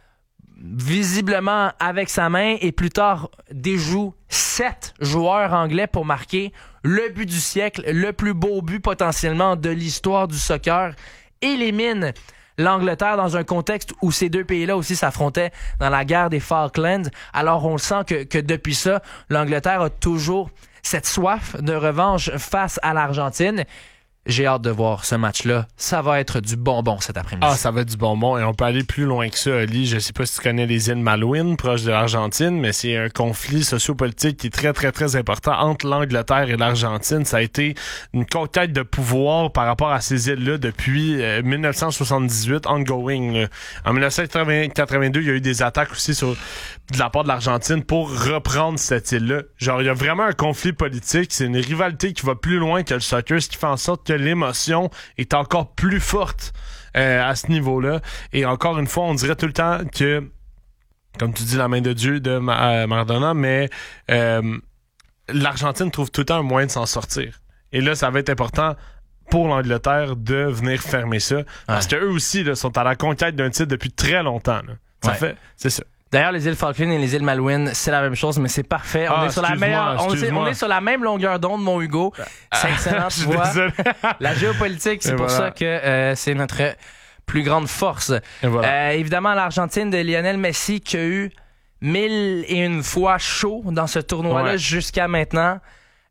visiblement avec sa main et plus tard déjoue sept joueurs anglais pour marquer le but du siècle, le plus beau but potentiellement de l'histoire du soccer, élimine l'Angleterre dans un contexte où ces deux pays-là aussi s'affrontaient dans la guerre des Falklands. Alors on le sent que, que depuis ça, l'Angleterre a toujours cette soif de revanche face à l'Argentine. J'ai hâte de voir ce match-là. Ça va être du bonbon cet après-midi. Ah, ça va être du bonbon. Et on peut aller plus loin que ça, Ali. Je sais pas si tu connais les îles Malouines, proches de l'Argentine, mais c'est un conflit sociopolitique qui est très, très, très important entre l'Angleterre et l'Argentine. Ça a été une conquête de pouvoir par rapport à ces îles-là depuis euh, dix-neuf cent soixante-dix-huit, ongoing. Là. En dix-neuf cent quatre-vingt-deux, il y a eu des attaques aussi sur de la part de l'Argentine pour reprendre cette île-là. Genre, il y a vraiment un conflit politique. C'est une rivalité qui va plus loin que le soccer, ce qui fait en sorte que l'émotion est encore plus forte euh, à ce niveau-là. Et encore une fois, on dirait tout le temps que, comme tu dis, la main de Dieu de Ma- euh, Maradona, mais euh, l'Argentine trouve tout le temps un moyen de s'en sortir. Et là, ça va être important pour l'Angleterre de venir fermer ça. Parce Ouais. qu'eux aussi là, sont à la conquête d'un titre depuis très longtemps. Là. Ça Ouais. fait, c'est ça. D'ailleurs, les îles Falkland et les îles Malouines, c'est la même chose, mais c'est parfait. On, Ah, est sur la excuse-moi, meilleure, on, est, excuse-moi. on est sur la même longueur d'onde, mon Hugo. C'est excellent, Je tu suis vois. désolé. La géopolitique, c'est Et pour voilà. ça que euh, c'est notre plus grande force. Et voilà. Euh, évidemment, l'Argentine de Lionel Messi qui a eu mille et une fois chaud dans ce tournoi-là Ouais. jusqu'à maintenant.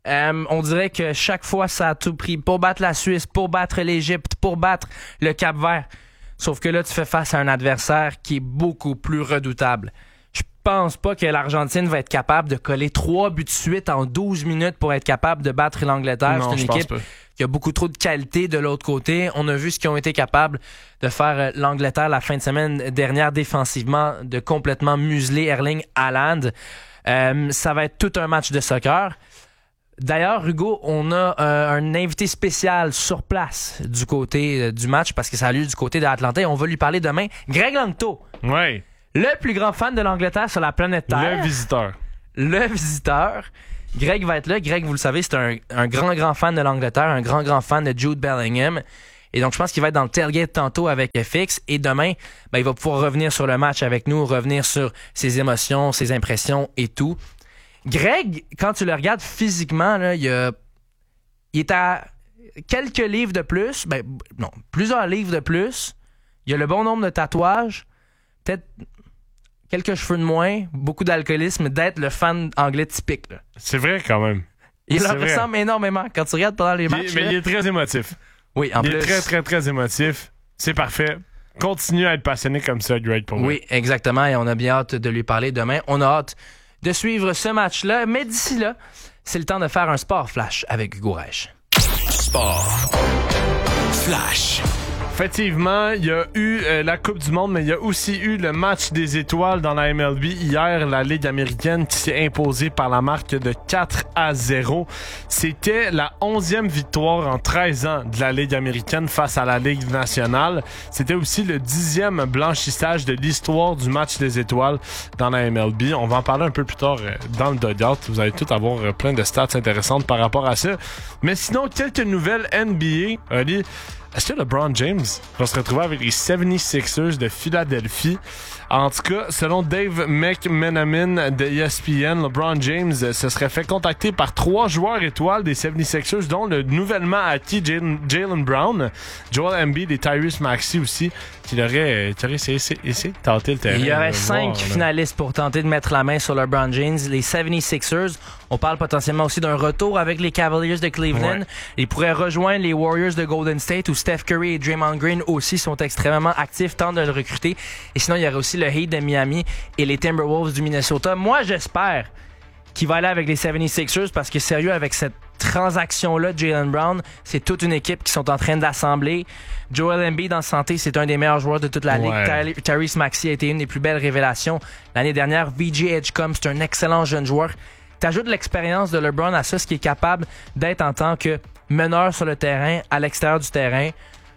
Euh, on dirait que chaque fois, ça a tout pris pour battre la Suisse, pour battre l'Égypte, pour battre le Cap-Vert. Sauf que là, tu fais face à un adversaire qui est beaucoup plus redoutable. Je pense pas que l'Argentine va être capable de coller trois buts de suite en douze minutes pour être capable de battre l'Angleterre. Non, C'est une je pense équipe pas. qui a beaucoup trop de qualité de l'autre côté. On a vu ce qu'ils ont été capables de faire euh, l'Angleterre la fin de semaine dernière défensivement, de complètement museler Erling Haaland. Euh, ça va être tout un match de soccer. D'ailleurs, Hugo, on a euh, un invité spécial sur place du côté euh, du match parce que ça a lieu du côté de l'Atlanta et on va lui parler demain. Greg Langto. Ouais. Le plus grand fan de l'Angleterre sur la planète Terre. Le visiteur. Le visiteur. Greg va être là. Greg, vous le savez, c'est un, un grand, grand fan de l'Angleterre, un grand, grand fan de Jude Bellingham. Et donc, je pense qu'il va être dans le tailgate tantôt avec F X. Et demain, ben, il va pouvoir revenir sur le match avec nous, revenir sur ses émotions, ses impressions et tout. Greg, quand tu le regardes physiquement, là, il, a, il est à quelques livres de plus. Ben, non, plusieurs livres de plus. Il a le bon nombre de tatouages. Peut-être quelques cheveux de moins, beaucoup d'alcoolisme, d'être le fan anglais typique. Là. C'est vrai quand même. Il C'est leur vrai. ressemble énormément quand tu regardes pendant les Il matchs. est- mais là. il est très émotif. Oui, en il plus. est très, très, très émotif. C'est parfait. Continue à être passionné comme ça, Greg, pour moi. Oui, exactement. Et on a bien hâte de lui parler demain. On a hâte de suivre ce match-là. Mais d'ici là, c'est le temps de faire un sport flash avec Hugo Reich. Sport flash. Effectivement, il y a eu euh, la Coupe du Monde, mais il y a aussi eu le match des étoiles dans la M L B. Hier, la Ligue américaine qui s'est imposée par la marque de quatre à zéro. C'était la onzième victoire en treize ans de la Ligue américaine face à la Ligue nationale. C'était aussi le dixième blanchissage de l'histoire du match des étoiles dans la M L B. On va en parler un peu plus tard euh, dans le dugout. Vous allez tout avoir euh, plein de stats intéressantes par rapport à ça. Mais sinon, quelques nouvelles N B A. Ali, est-ce que LeBron James va se retrouver avec les seventy-sixers de Philadelphie? En tout cas, selon Dave McMenamin de E S P N, LeBron James se serait fait contacter par trois joueurs étoiles des seventy-sixers, dont le nouvellement acquis Jalen Jalen Brown, Joel Embiid et Tyrese Maxey aussi, qui aurait, qui aurait essayé, essayé de tenter le terrain. Il y aurait euh, cinq voir, là. finalistes pour tenter de mettre la main sur LeBron James. Les seventy-sixers, on parle potentiellement aussi d'un retour avec les Cavaliers de Cleveland. Ouais. Ils pourraient rejoindre les Warriors de Golden State où Steph Curry et Draymond Green aussi sont extrêmement actifs, tentent de le recruter. Et sinon, il y aurait aussi le Heat de Miami et les Timberwolves du Minnesota. Moi, j'espère qu'il va aller avec les seventy-sixers parce que sérieux, avec cette transaction-là de Jalen Brown, c'est toute une équipe qui sont en train d'assembler. Joel Embiid en santé, c'est un des meilleurs joueurs de toute la ligue. Ouais. Ty- Tyrese Maxey a été une des plus belles révélations l'année dernière. V J Edgecombe, c'est un excellent jeune joueur. T'ajoutes l'expérience de LeBron à ça, ce qui est capable d'être en tant que meneur sur le terrain, à l'extérieur du terrain.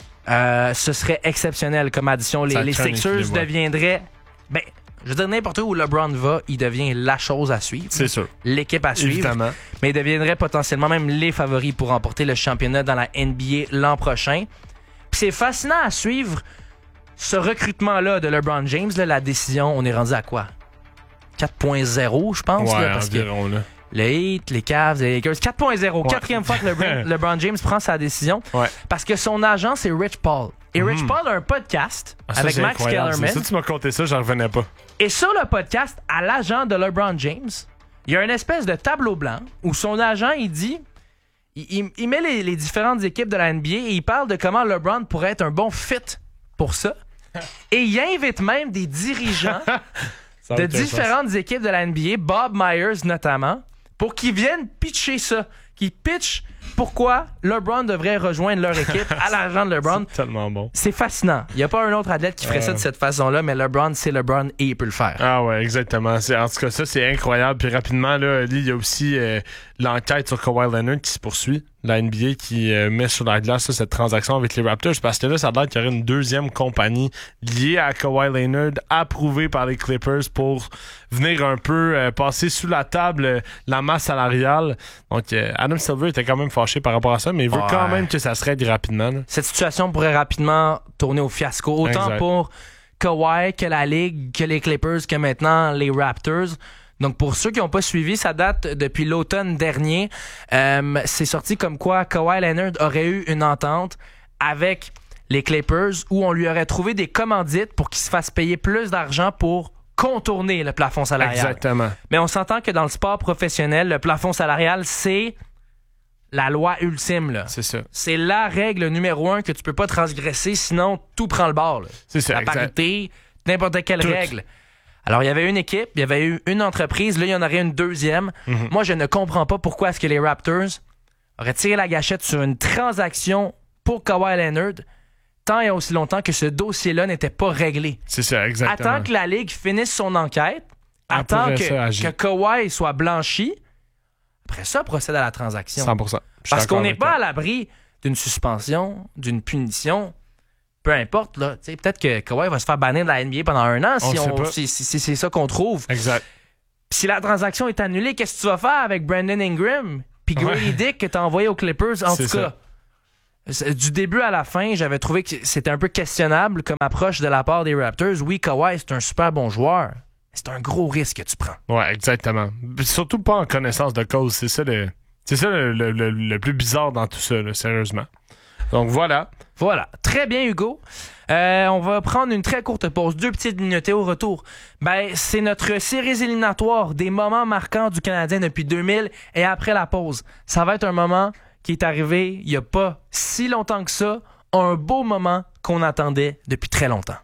Euh, ce serait exceptionnel comme addition. Les, Ça les crée un Sixers équilibre, ouais. deviendraient... Ben, je veux dire, n'importe où LeBron va, il devient la chose à suivre. C'est sûr. L'équipe à suivre. Évidemment. Mais il deviendrait potentiellement même les favoris pour remporter le championnat dans la N B A l'an prochain. Puis c'est fascinant à suivre ce recrutement-là de LeBron James. Là, la décision, on est rendu à quoi? quatre point zéro, je pense. Ouais, là, parce que environ, là. le Heat, les Cavs, les Lakers. quatre point zéro. Ouais. Quatrième fois que LeBron, LeBron James prend sa décision. Ouais. Parce que son agent, c'est Rich Paul. Et Rich Mhm. Paul a un podcast Ah, ça, avec c'est Max incroyable. Kellerman. Ça, tu m'as conté ça, j'en revenais pas. Et sur le podcast, à l'agent de LeBron James, il y a une espèce de tableau blanc où son agent, il dit... Il, il- il met les, les différentes équipes de la N B A et il parle de comment LeBron pourrait être un bon fit pour ça. Et il invite même des dirigeants Ça a de aucun différentes équipes de la N B A, Bob Myers notamment, pour qu'ils viennent pitcher ça. Qu'ils pitchent pourquoi LeBron devrait rejoindre leur équipe à l'agent de LeBron. C'est tellement bon. C'est fascinant. Il n'y a pas un autre athlète qui ferait Euh. ça de cette façon-là, mais LeBron, c'est LeBron et il peut le faire. Ah ouais, exactement. C'est, en tout cas, ça, c'est incroyable. Puis rapidement, là, il y a aussi euh, l'enquête sur Kawhi Leonard qui se poursuit. La N B A qui euh, met sur la glace ça, cette transaction avec les Raptors. Parce que là, ça a l'air qu'il y aurait une deuxième compagnie liée à Kawhi Leonard, approuvée par les Clippers pour venir un peu euh, passer sous la table euh, la masse salariale. Donc, euh, Adam Silver était quand même fâché par rapport à ça, mais il veut Ouais. quand même que ça se règle rapidement. Là. Cette situation pourrait rapidement tourner au fiasco. Autant Exact. pour Kawhi que la Ligue, que les Clippers, que maintenant les Raptors. Donc, pour ceux qui n'ont pas suivi, ça date depuis l'automne dernier. Euh, c'est sorti comme quoi Kawhi Leonard aurait eu une entente avec les Clippers où on lui aurait trouvé des commandites pour qu'il se fasse payer plus d'argent pour contourner le plafond salarial. Exactement. Mais on s'entend que dans le sport professionnel, le plafond salarial, c'est la loi ultime, là. C'est ça. C'est la règle numéro un que tu peux pas transgresser, sinon tout prend le bord, là. C'est ça. La exact. parité, n'importe quelle Tout. règle. Alors, il y avait une équipe, il y avait eu une entreprise, là, il y en aurait une deuxième. Mm-hmm. Moi, je ne comprends pas pourquoi est-ce que les Raptors auraient tiré la gâchette sur une transaction pour Kawhi Leonard tant et aussi longtemps que ce dossier-là n'était pas réglé. C'est ça, exactement. Attends que la Ligue finisse son enquête, attends Après que, ça, agis. que Kawhi soit blanchi, après ça, procède à la transaction. cent pour cent. Je suis Parce qu'on d'accord n'est avec pas toi. à l'abri d'une suspension, d'une punition, peu importe. Là. Tu sais, peut-être que Kawhi va se faire bannir de la N B A pendant un an On si, le sait on, pas. si, si- si c'est ça qu'on trouve. Exact. Puis si la transaction est annulée, qu'est-ce que tu vas faire avec Brandon Ingram puis Grady Ouais. Dick que tu as envoyé aux Clippers? En C'est tout cas, c'est- du début à la fin, j'avais trouvé que c'était un peu questionnable comme approche de la part des Raptors. Oui, Kawhi, c'est un super bon joueur. C'est un gros risque que tu prends. Ouais, exactement. Puis surtout pas en connaissance de cause. C'est ça le, c'est ça le, le- le- le plus bizarre dans tout ça, là, sérieusement. Donc voilà. Voilà. Très bien, Hugo. Euh, on va prendre une très courte pause. Deux petites minutes et au retour, ben, c'est notre série éliminatoire des moments marquants du Canadien depuis deux mille et après la pause. Ça va être un moment qui est arrivé il n'y a pas si longtemps que ça. Un beau moment qu'on attendait depuis très longtemps.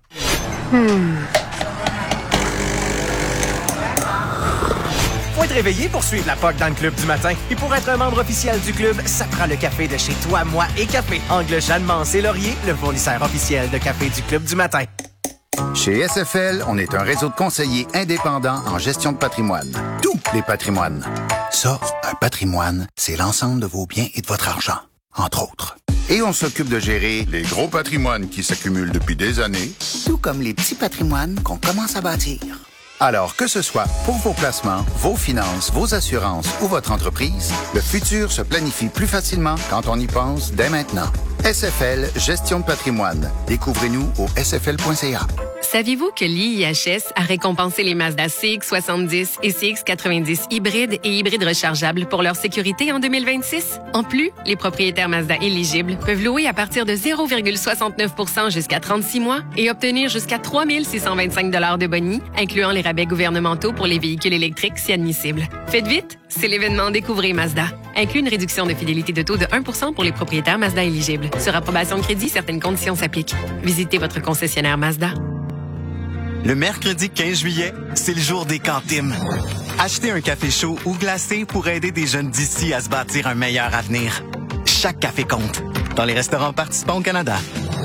Faut être réveillé pour suivre la P O C dans le club du matin. Et pour être un membre officiel du club, ça prend le café de chez Toi, Moi et Café. Angle Jeanne-Mance et Laurier, le fournisseur officiel de café du club du matin. Chez S F L, on est un réseau de conseillers indépendants en gestion de patrimoine. Tous les patrimoines. Ça, un patrimoine, c'est l'ensemble de vos biens et de votre argent, entre autres. Et on s'occupe de gérer les gros patrimoines qui s'accumulent depuis des années, tout comme les petits patrimoines qu'on commence à bâtir. Alors, que ce soit pour vos placements, vos finances, vos assurances ou votre entreprise, le futur se planifie plus facilement quand on y pense dès maintenant. S F L Gestion de patrimoine. Découvrez-nous au s f l point c a. Saviez-vous que l'I I H S a récompensé les Mazda C X soixante-dix et C X quatre-vingt-dix hybrides et hybrides rechargeables pour leur sécurité en deux mille vingt-six? En plus, les propriétaires Mazda éligibles peuvent louer à partir de zéro virgule soixante-neuf pour cent jusqu'à trente-six mois et obtenir jusqu'à trois mille six cent vingt-cinq dollars de boni, incluant les rabais gouvernementaux pour les véhicules électriques si admissibles. Faites vite, c'est l'événement Découvrez Mazda. Inclut une réduction de fidélité de taux de un pour cent pour les propriétaires Mazda éligibles. Sur approbation de crédit, certaines conditions s'appliquent. Visitez votre concessionnaire Mazda. Le mercredi quinze juillet, c'est le jour des cantines. Achetez un café chaud ou glacé pour aider des jeunes d'ici à se bâtir un meilleur avenir. Chaque café compte. Dans les restaurants participants au Canada.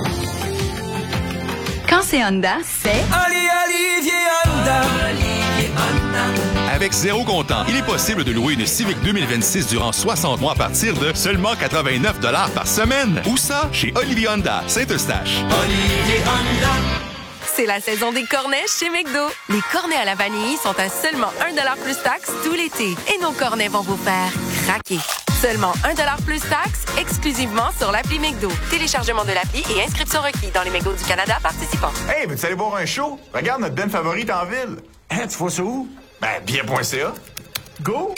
Quand c'est Honda, c'est... Ali Olivier Honda. Olivier Honda. Avec zéro comptant, il est possible de louer une Civic deux mille vingt-six durant soixante mois à partir de seulement quatre-vingt-neuf dollars par semaine. Où ça? Chez Olivier Honda, Saint-Eustache. Olivier Honda. C'est la saison des cornets chez McDo. Les cornets à la vanille sont à seulement un dollar plus taxe tout l'été. Et nos cornets vont vous faire craquer. Seulement un dollar plus taxe, exclusivement sur l'appli McDo. Téléchargement de l'appli et inscription requis dans les McDo du Canada participants. Hey, veux-tu aller voir un show? Regarde notre band favorite en ville. Hein, tu vois ça où? Ben, bien point c a. Go!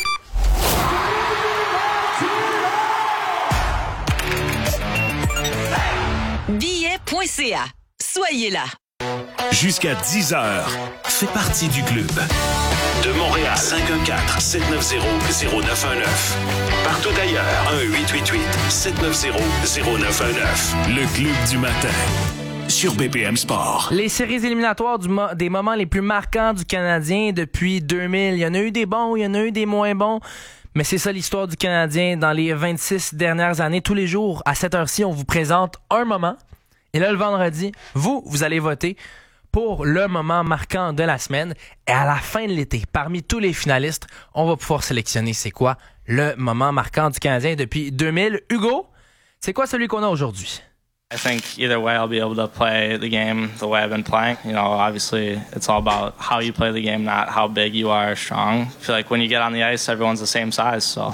billet point c a. Soyez là. Jusqu'à dix heures, fais partie du club. De Montréal, cinq un quatre, sept neuf zéro, zéro neuf un neuf. Partout ailleurs, un huit huit huit, sept neuf zéro, zéro neuf un neuf. Le club du matin, sur B P M Sport. Les séries éliminatoires du mo- des moments les plus marquants du Canadien depuis deux mille. Il y en a eu des bons, il y en a eu des moins bons. Mais c'est ça l'histoire du Canadien dans les vingt-six dernières années. Tous les jours, à cette heure-ci, on vous présente un moment. Et là, le vendredi, vous, vous allez voter pour le moment marquant de la semaine. Et à la fin de l'été, parmi tous les finalistes, on va pouvoir sélectionner c'est quoi le moment marquant du Canadien depuis deux mille. Hugo, c'est quoi celui qu'on a aujourd'hui? I think either way I'll be able to play the game the way I've been playing. You know, obviously it's all about how you play the game, not how big you are or strong. I feel like when you get on the ice, everyone's the same size, so...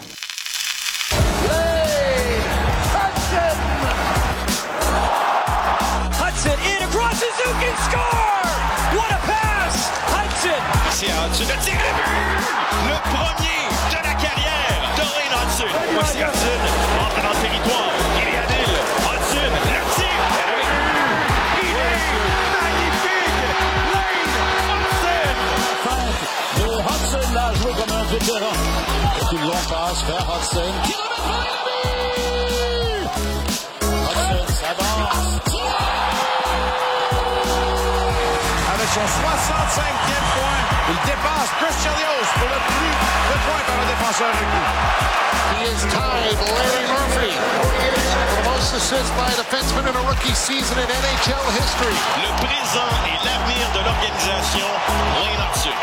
Hudson in across Suzuki, score! What a pass! Hudson! C'est Hudson, le tir de but! Le premier de la carrière de Ryan Hudson. Voici Hudson, entre dans le territoire. Il est à Lille. Hudson, le tir de but! Il est magnifique! Ryan Hudson! Le Hudson l'a joué comme un vétéran. Et puis long passe vers Hudson. Qui va mettre dans la Avec son soixante-cinquième point, il dépasse Chris Chelios pour le plus de points par un défenseur recru. He is tied Larry Murphy for the most assists by a defenseman in a rookie season in N H L history. Le présent et l'avenir de l'organisation, Lane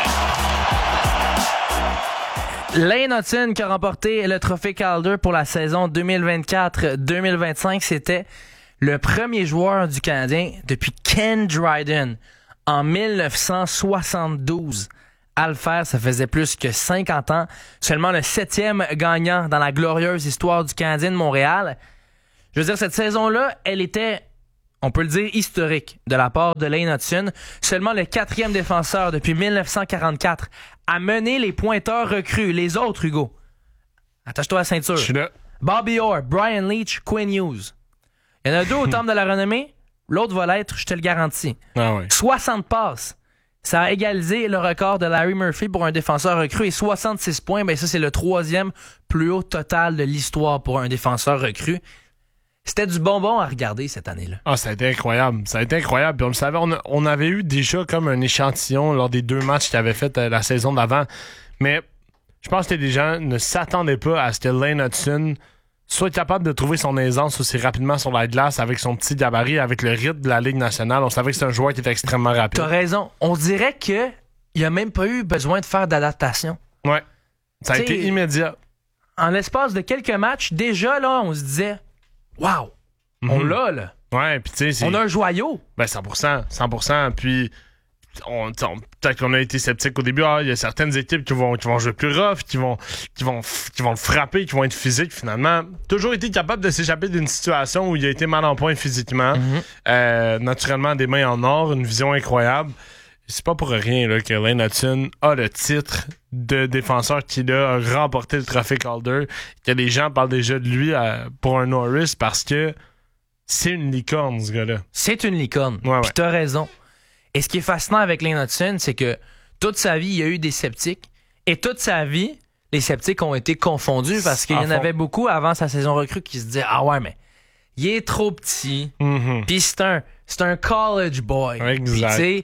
Hutson. Lane Hutson qui a remporté le trophée Calder pour la saison deux mille vingt-quatre deux mille vingt-cinq. C'était le premier joueur du Canadien depuis Ken Dryden en dix-neuf cent soixante-douze. À le faire, ça faisait plus que cinquante ans. Seulement le septième gagnant dans la glorieuse histoire du Canadien de Montréal. Je veux dire, cette saison-là, elle était, on peut le dire, historique de la part de Lane Hutson. Seulement le quatrième défenseur depuis dix-neuf cent quarante-quatre à mener les pointeurs recrues. Les autres, Hugo. Attache-toi à la ceinture. Je suis là. Bobby Orr, Brian Leetch, Quinn Hughes. Il y en a deux au temple de la renommée. L'autre va l'être, je te le garantis. Ah ouais. soixante passes. Ça a égalisé le record de Larry Murphy pour un défenseur recru et soixante-six points. Ben ça, c'est le troisième plus haut total de l'histoire pour un défenseur recru. C'était du bonbon à regarder cette année-là. Ah, ça a été incroyable. Ça a été incroyable. Puis on le savait, on, a, on avait eu déjà comme un échantillon lors des deux matchs qu'il avait fait euh, la saison d'avant. Mais je pense que les gens ne s'attendaient pas à ce que Lane Hutson soit capable de trouver son aisance aussi rapidement sur la glace avec son petit gabarit, avec le rythme de la Ligue nationale. On savait que c'est un joueur qui était extrêmement rapide. T'as raison. On dirait que il a même pas eu besoin de faire d'adaptation. Ouais. Ça a T'sais, été immédiat. En l'espace de quelques matchs, déjà, là, on se disait « Wow! Mm-hmm. On l'a, là! » Ouais, puis tu sais... On a un joyau! Ben, cent pour cent. cent pour cent. Puis... On, on, peut-être qu'on a été sceptique au début. Ah, il y a certaines équipes qui vont, qui vont jouer plus rough, qui vont, qui, vont, qui vont le frapper, qui vont être physiques. Finalement, toujours été capable de s'échapper d'une situation où il a été mal en point physiquement. Mm-hmm. Euh, naturellement, des mains en or, une vision incroyable. C'est pas pour rien là, que Lane Hutson a le titre de défenseur qu'il a remporté le trophée Calder. Que les gens parlent déjà de lui à, pour un Norris parce que c'est une licorne, ce gars-là. C'est une licorne. Ouais, ouais. Puis t'as raison. Et ce qui est fascinant avec Lane Hutson, c'est que toute sa vie, il y a eu des sceptiques. Et toute sa vie, les sceptiques ont été confondus parce qu'il y en avait beaucoup avant sa saison recrue qui se disaient « Ah ouais, mais il est trop petit. Mm-hmm. Puis c'est un, c'est un college boy. Exact. Puis tu sais,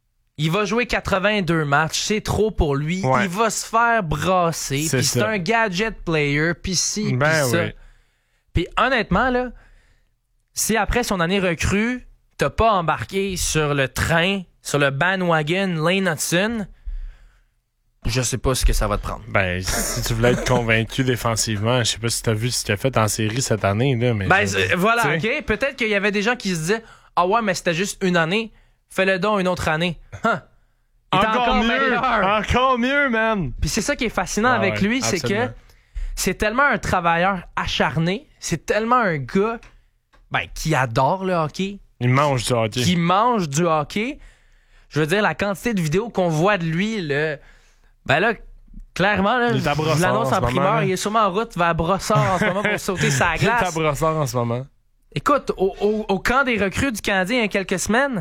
il va jouer quatre-vingt-deux matchs. C'est trop pour lui. Ouais. Il va se faire brasser. Puis c'est un gadget player. Puis ci, ben puis ça. Oui. Puis honnêtement, là, si après son année recrue, t'as pas embarqué sur le train, sur le bandwagon Lane Hutson, je sais pas ce que ça va te prendre. Ben, si tu voulais être convaincu défensivement, je sais pas si t'as vu ce qu'il a fait en série cette année, là, mais... Ben, je, voilà, t'sais. OK. Peut-être qu'il y avait des gens qui se disaient « Ah ouais, mais c'était juste une année. Fais-le donc une autre année. Huh. » Encore, encore mieux! Meilleur. Encore mieux, man! Puis c'est ça qui est fascinant ah, avec ouais, lui, c'est que c'est tellement un travailleur acharné, c'est tellement un gars ben, qui adore le hockey. Il mange du hockey. Qui mange du hockey. Je veux dire, la quantité de vidéos qu'on voit de lui, le... ben là, clairement, là, je l'annonce en, en primeur, moment, il est sûrement en route vers Brossard en ce moment pour sauter sa glace. Il est à Brossard en ce moment. Écoute, au, au, au camp des recrues du Canadien il y a quelques semaines,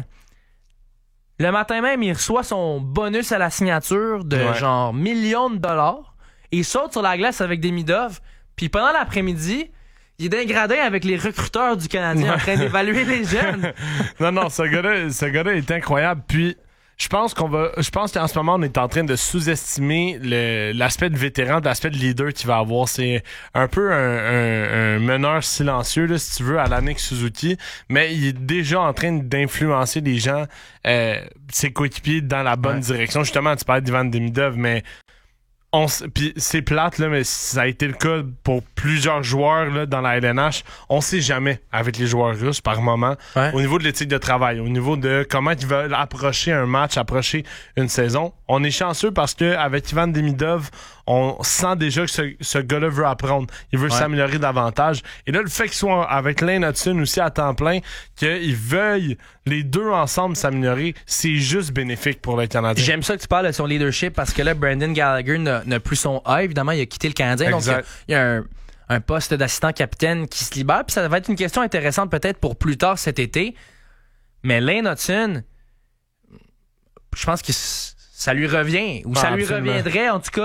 le matin même, il reçoit son bonus à la signature de ouais. genre millions de dollars. Il saute sur la glace avec des Midov. Puis pendant l'après-midi, il est d'un gradin avec les recruteurs du Canadien en train d'évaluer les jeunes. non, non, ce gars-là, ce gars-là est incroyable. Puis, je pense qu'on va, je pense qu'en ce moment, on est en train de sous-estimer le, l'aspect de vétéran, l'aspect de leader qu'il va avoir. C'est un peu un, un, un meneur silencieux, là, si tu veux, à l'Annick Suzuki. Mais il est déjà en train d'influencer les gens, euh, ses coéquipiers, dans la bonne ouais. direction. Justement, tu parlais d'Ivan Demidov, mais On, pis c'est plate, là, mais ça a été le cas pour plusieurs joueurs là, dans la L N H. On sait jamais avec les joueurs russes par moment, ouais. au niveau de l'éthique de travail, au niveau de comment ils veulent approcher un match, approcher une saison. On est chanceux parce que avec Ivan Demidov, on sent déjà que ce, ce gars-là veut apprendre. Il veut ouais. s'améliorer davantage. Et là, le fait qu'il soit avec Lane Hutson aussi à temps plein, qu'ils veuillent les deux ensemble s'améliorer, c'est juste bénéfique pour le Canadien. J'aime ça que tu parles de son leadership parce que là, Brendan Gallagher n'a, n'a plus son A. Évidemment, il a quitté le Canadien. Exact. Donc, il y a, il y a un, un poste d'assistant capitaine qui se libère. Puis ça va être une question intéressante peut-être pour plus tard cet été. Mais Lane Hutson, je pense que ça lui revient. Ou ah, ça lui absolument. reviendrait, en tout cas,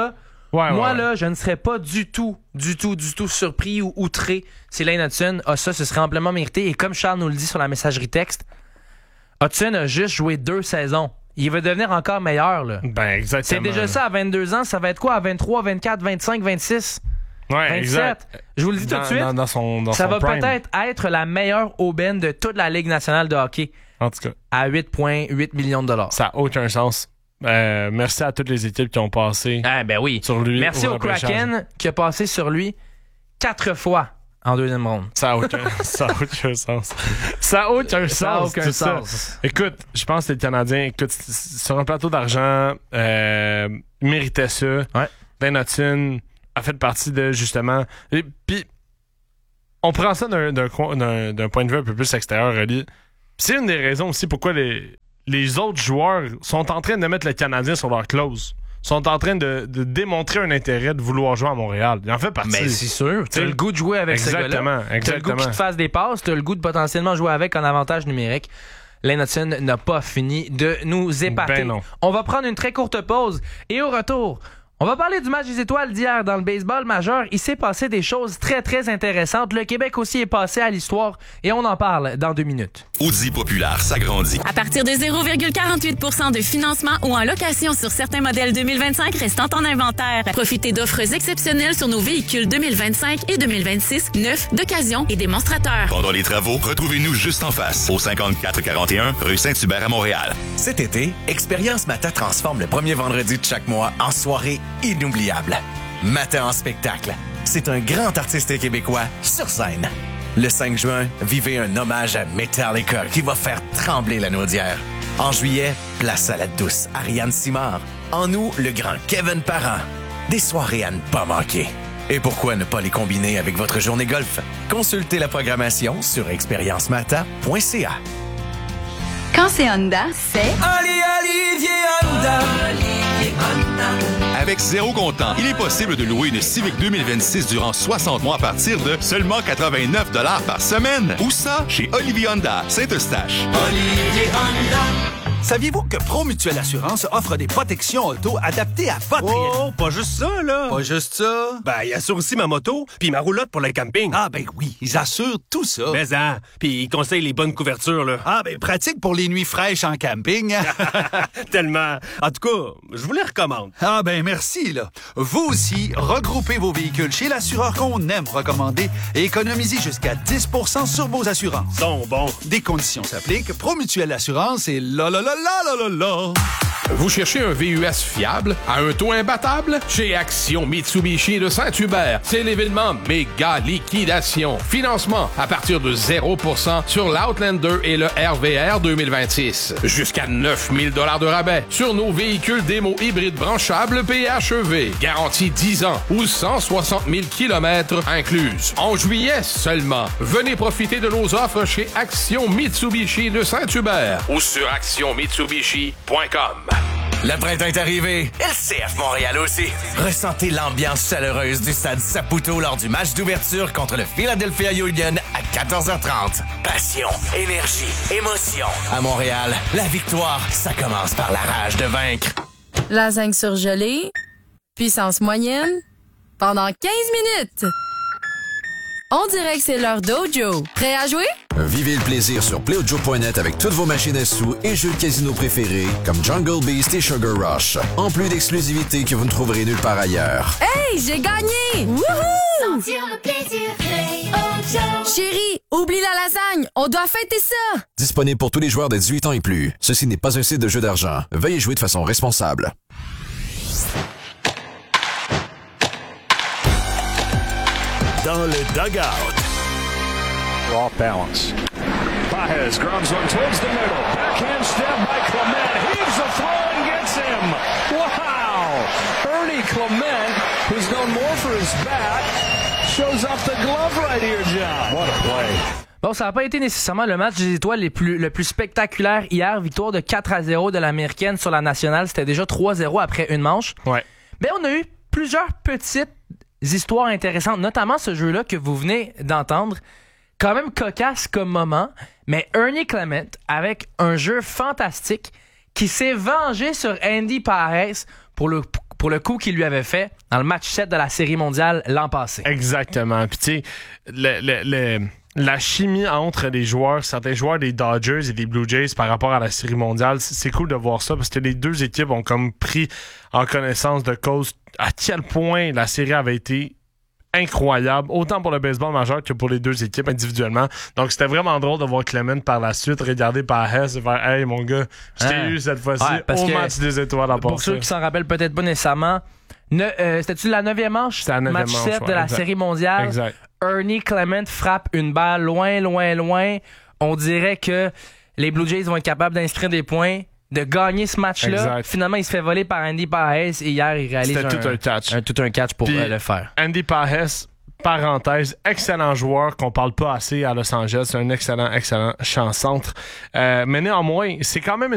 Ouais, Moi, ouais, là, je ne serais pas du tout, du tout, du tout surpris ou outré si Lane Hudson a ça. Ce serait amplement mérité. Et comme Charles nous le dit sur la messagerie texte, Hudson a juste joué deux saisons. Il va devenir encore meilleur, là. Ben, exactement. C'est déjà ça à vingt-deux ans. Ça va être quoi à vingt-trois, vingt-quatre, vingt-cinq, vingt-six? Ouais, vingt-sept. exact. Je vous le dis Dans- tout de suite. dans- dans son- dans ça son va prime. peut-être être la meilleure aubaine de toute la Ligue nationale de hockey. En tout cas. À huit virgule huit millions de dollars. Ça n'a aucun sens. Euh, merci à toutes les équipes qui ont passé ah, ben oui. sur lui. Merci au Kraken qui a passé sur lui quatre fois en deuxième ronde. Ça n'a aucun, ça a aucun sens. Ça n'a aucun sens. Ça a aucun tout sens. Ça. Écoute, je pense que les Canadiens, écoute, sur un plateau d'argent, euh, méritaient ça. Ouais. Lane Hudson a fait partie de, justement... Et, puis, on prend ça d'un, d'un, d'un, d'un point de vue un peu plus extérieur, Oli. C'est une des raisons aussi pourquoi les, les autres joueurs sont en train de mettre les Canadiens sur leur clause. Sont en train de, de démontrer un intérêt de vouloir jouer à Montréal. Il en fait partie. Mais c'est sûr. T'as le goût de jouer avec ce gars-là. Exactement, T'as le goût exactement. qu'il te fasse des passes. T'as le goût de potentiellement jouer avec en avantage numérique. Lane Hudson n'a pas fini de nous épater. Ben non. On va prendre une très courte pause. Et au retour, on va parler du match des étoiles d'hier dans le baseball majeur. Il s'est passé des choses très, très intéressantes. Le Québec aussi est passé à l'histoire et on en parle dans deux minutes. Audi Populaire s'agrandit. À partir de zéro virgule quarante-huit pour cent de financement ou en location sur certains modèles deux mille vingt-cinq restant en inventaire. Profitez d'offres exceptionnelles sur nos véhicules deux mille vingt-cinq et deux mille vingt-six, neufs, d'occasion et démonstrateurs. Pendant les travaux, retrouvez-nous juste en face, au cinquante-quatre quarante et un rue Saint-Hubert à Montréal. Cet été, Expérience Mata transforme le premier vendredi de chaque mois en soirée inoubliable. Mata en spectacle. C'est un grand artiste québécois sur scène. Le cinq juin, vivez un hommage à Metallica qui va faire trembler la Naudière. En juillet, place à la douce Ariane Simard. En août, le grand Kevin Parent. Des soirées à ne pas manquer. Et pourquoi ne pas les combiner avec votre journée golf? Consultez la programmation sur expérience mata point c a. Quand c'est Honda, c'est... Ali, Olivier Honda. Olivier Honda. Avec zéro comptant, il est possible de louer une Civic deux mille vingt-six durant soixante mois à partir de seulement quatre-vingt-neuf dollars par semaine. Où ça? Chez Olivier Honda, Saint-Eustache. Olivier Honda. Saviez-vous que Promutuelle Assurance offre des protections auto adaptées à votre... Oh, pas juste ça, là! Pas juste ça? Ben, ils assurent aussi ma moto puis ma roulotte pour le camping. Ah, ben oui, ils assurent tout ça. Mais hein, puis ils conseillent les bonnes couvertures, là. Ah, ben pratique pour les nuits fraîches en camping. Tellement. En tout cas, je vous les recommande. Ah, ben merci, là. Vous aussi, regroupez vos véhicules chez l'assureur qu'on aime recommander et économisez jusqu'à dix pour cent sur vos assurances. Sont bons. Des conditions s'appliquent. Promutuelle Assurance et là, là, là, là, là, là, là. Vous cherchez un V U S fiable à un taux imbattable? Chez Action Mitsubishi de Saint-Hubert, c'est l'événement méga liquidation. Financement à partir de zéro pour cent sur l'Outlander et le R V R deux mille vingt-six. Jusqu'à neuf mille dollars de rabais sur nos véhicules démo hybrides branchables P H E V. Garantie dix ans ou cent soixante mille kilomètres incluses. En juillet seulement, venez profiter de nos offres chez Action Mitsubishi de Saint-Hubert ou sur action mitsubishi point com. Le printemps est arrivé. Et le C F Montréal aussi. Ressentez l'ambiance chaleureuse du stade Saputo lors du match d'ouverture contre le Philadelphia Union à quatorze heures trente. Passion, énergie, émotion. À Montréal, la victoire, ça commence par la rage de vaincre. Lasagne surgelée, puissance moyenne, pendant quinze minutes. On dirait que c'est l'heure d'Ojo. Prêt à jouer? Vivez le plaisir sur play ojo point net avec toutes vos machines à sous et jeux de casino préférés comme Jungle Beast et Sugar Rush. En plus d'exclusivités que vous ne trouverez nulle part ailleurs. Hey, j'ai gagné! Wouhou! Sentir le plaisir, Play Ojo. Chérie, oublie la lasagne, on doit fêter ça! Disponible pour tous les joueurs de dix-huit ans et plus. Ceci n'est pas un site de jeu d'argent. Veuillez jouer de façon responsable. Dans le dugout. Off balance. Baez grabs one towards the middle. Backhand step by Clement. Heaves a throw and gets him. Wow! Ernie Clement, who's known more for his bat, shows up the glove right here, John. What a play. Bon, ça n'a pas été nécessairement le match des étoiles les plus, le plus spectaculaire hier. Victoire de quatre à zéro de l'Américaine sur la nationale. C'était déjà trois zéro après une manche. Ouais. Mais on a eu plusieurs petites histoires intéressantes, notamment ce jeu-là que vous venez d'entendre. Quand même cocasse comme moment, mais Ernie Clement avec un jeu fantastique qui s'est vengé sur Andy Pares pour le, pour le coup qu'il lui avait fait dans le match sept de la Série mondiale l'an passé. Exactement. Puis tu sais, le, le, le, la chimie entre les joueurs, certains joueurs des Dodgers et des Blue Jays par rapport à la Série mondiale, c'est cool de voir ça parce que les deux équipes ont comme pris en connaissance de cause à quel point la série avait été incroyable, autant pour le baseball majeur que pour les deux équipes individuellement. Donc, c'était vraiment drôle de voir Clement par la suite regarder par Hess et faire « Hey, mon gars, je t'ai hein? eu cette fois-ci ouais, au match des étoiles en Pour passant. » ceux qui s'en rappellent peut-être pas nécessairement, ne, euh, c'était-tu la neuvième manche? C'était la neuvième match manche, sept ouais, de la exact. Série mondiale. Exact. Ernie Clement frappe une balle loin, loin, loin. On dirait que les Blue Jays vont être capables d'inscrire des points, de gagner ce match-là. Exact. Finalement, il se fait voler par Andy Pages et hier, il réalise un, tout un catch. Un, tout un catch pour euh, le faire. Andy Pages, parenthèse, excellent joueur qu'on parle pas assez à Los Angeles. C'est un excellent, excellent champ-centre. Euh, mais néanmoins, c'est quand même une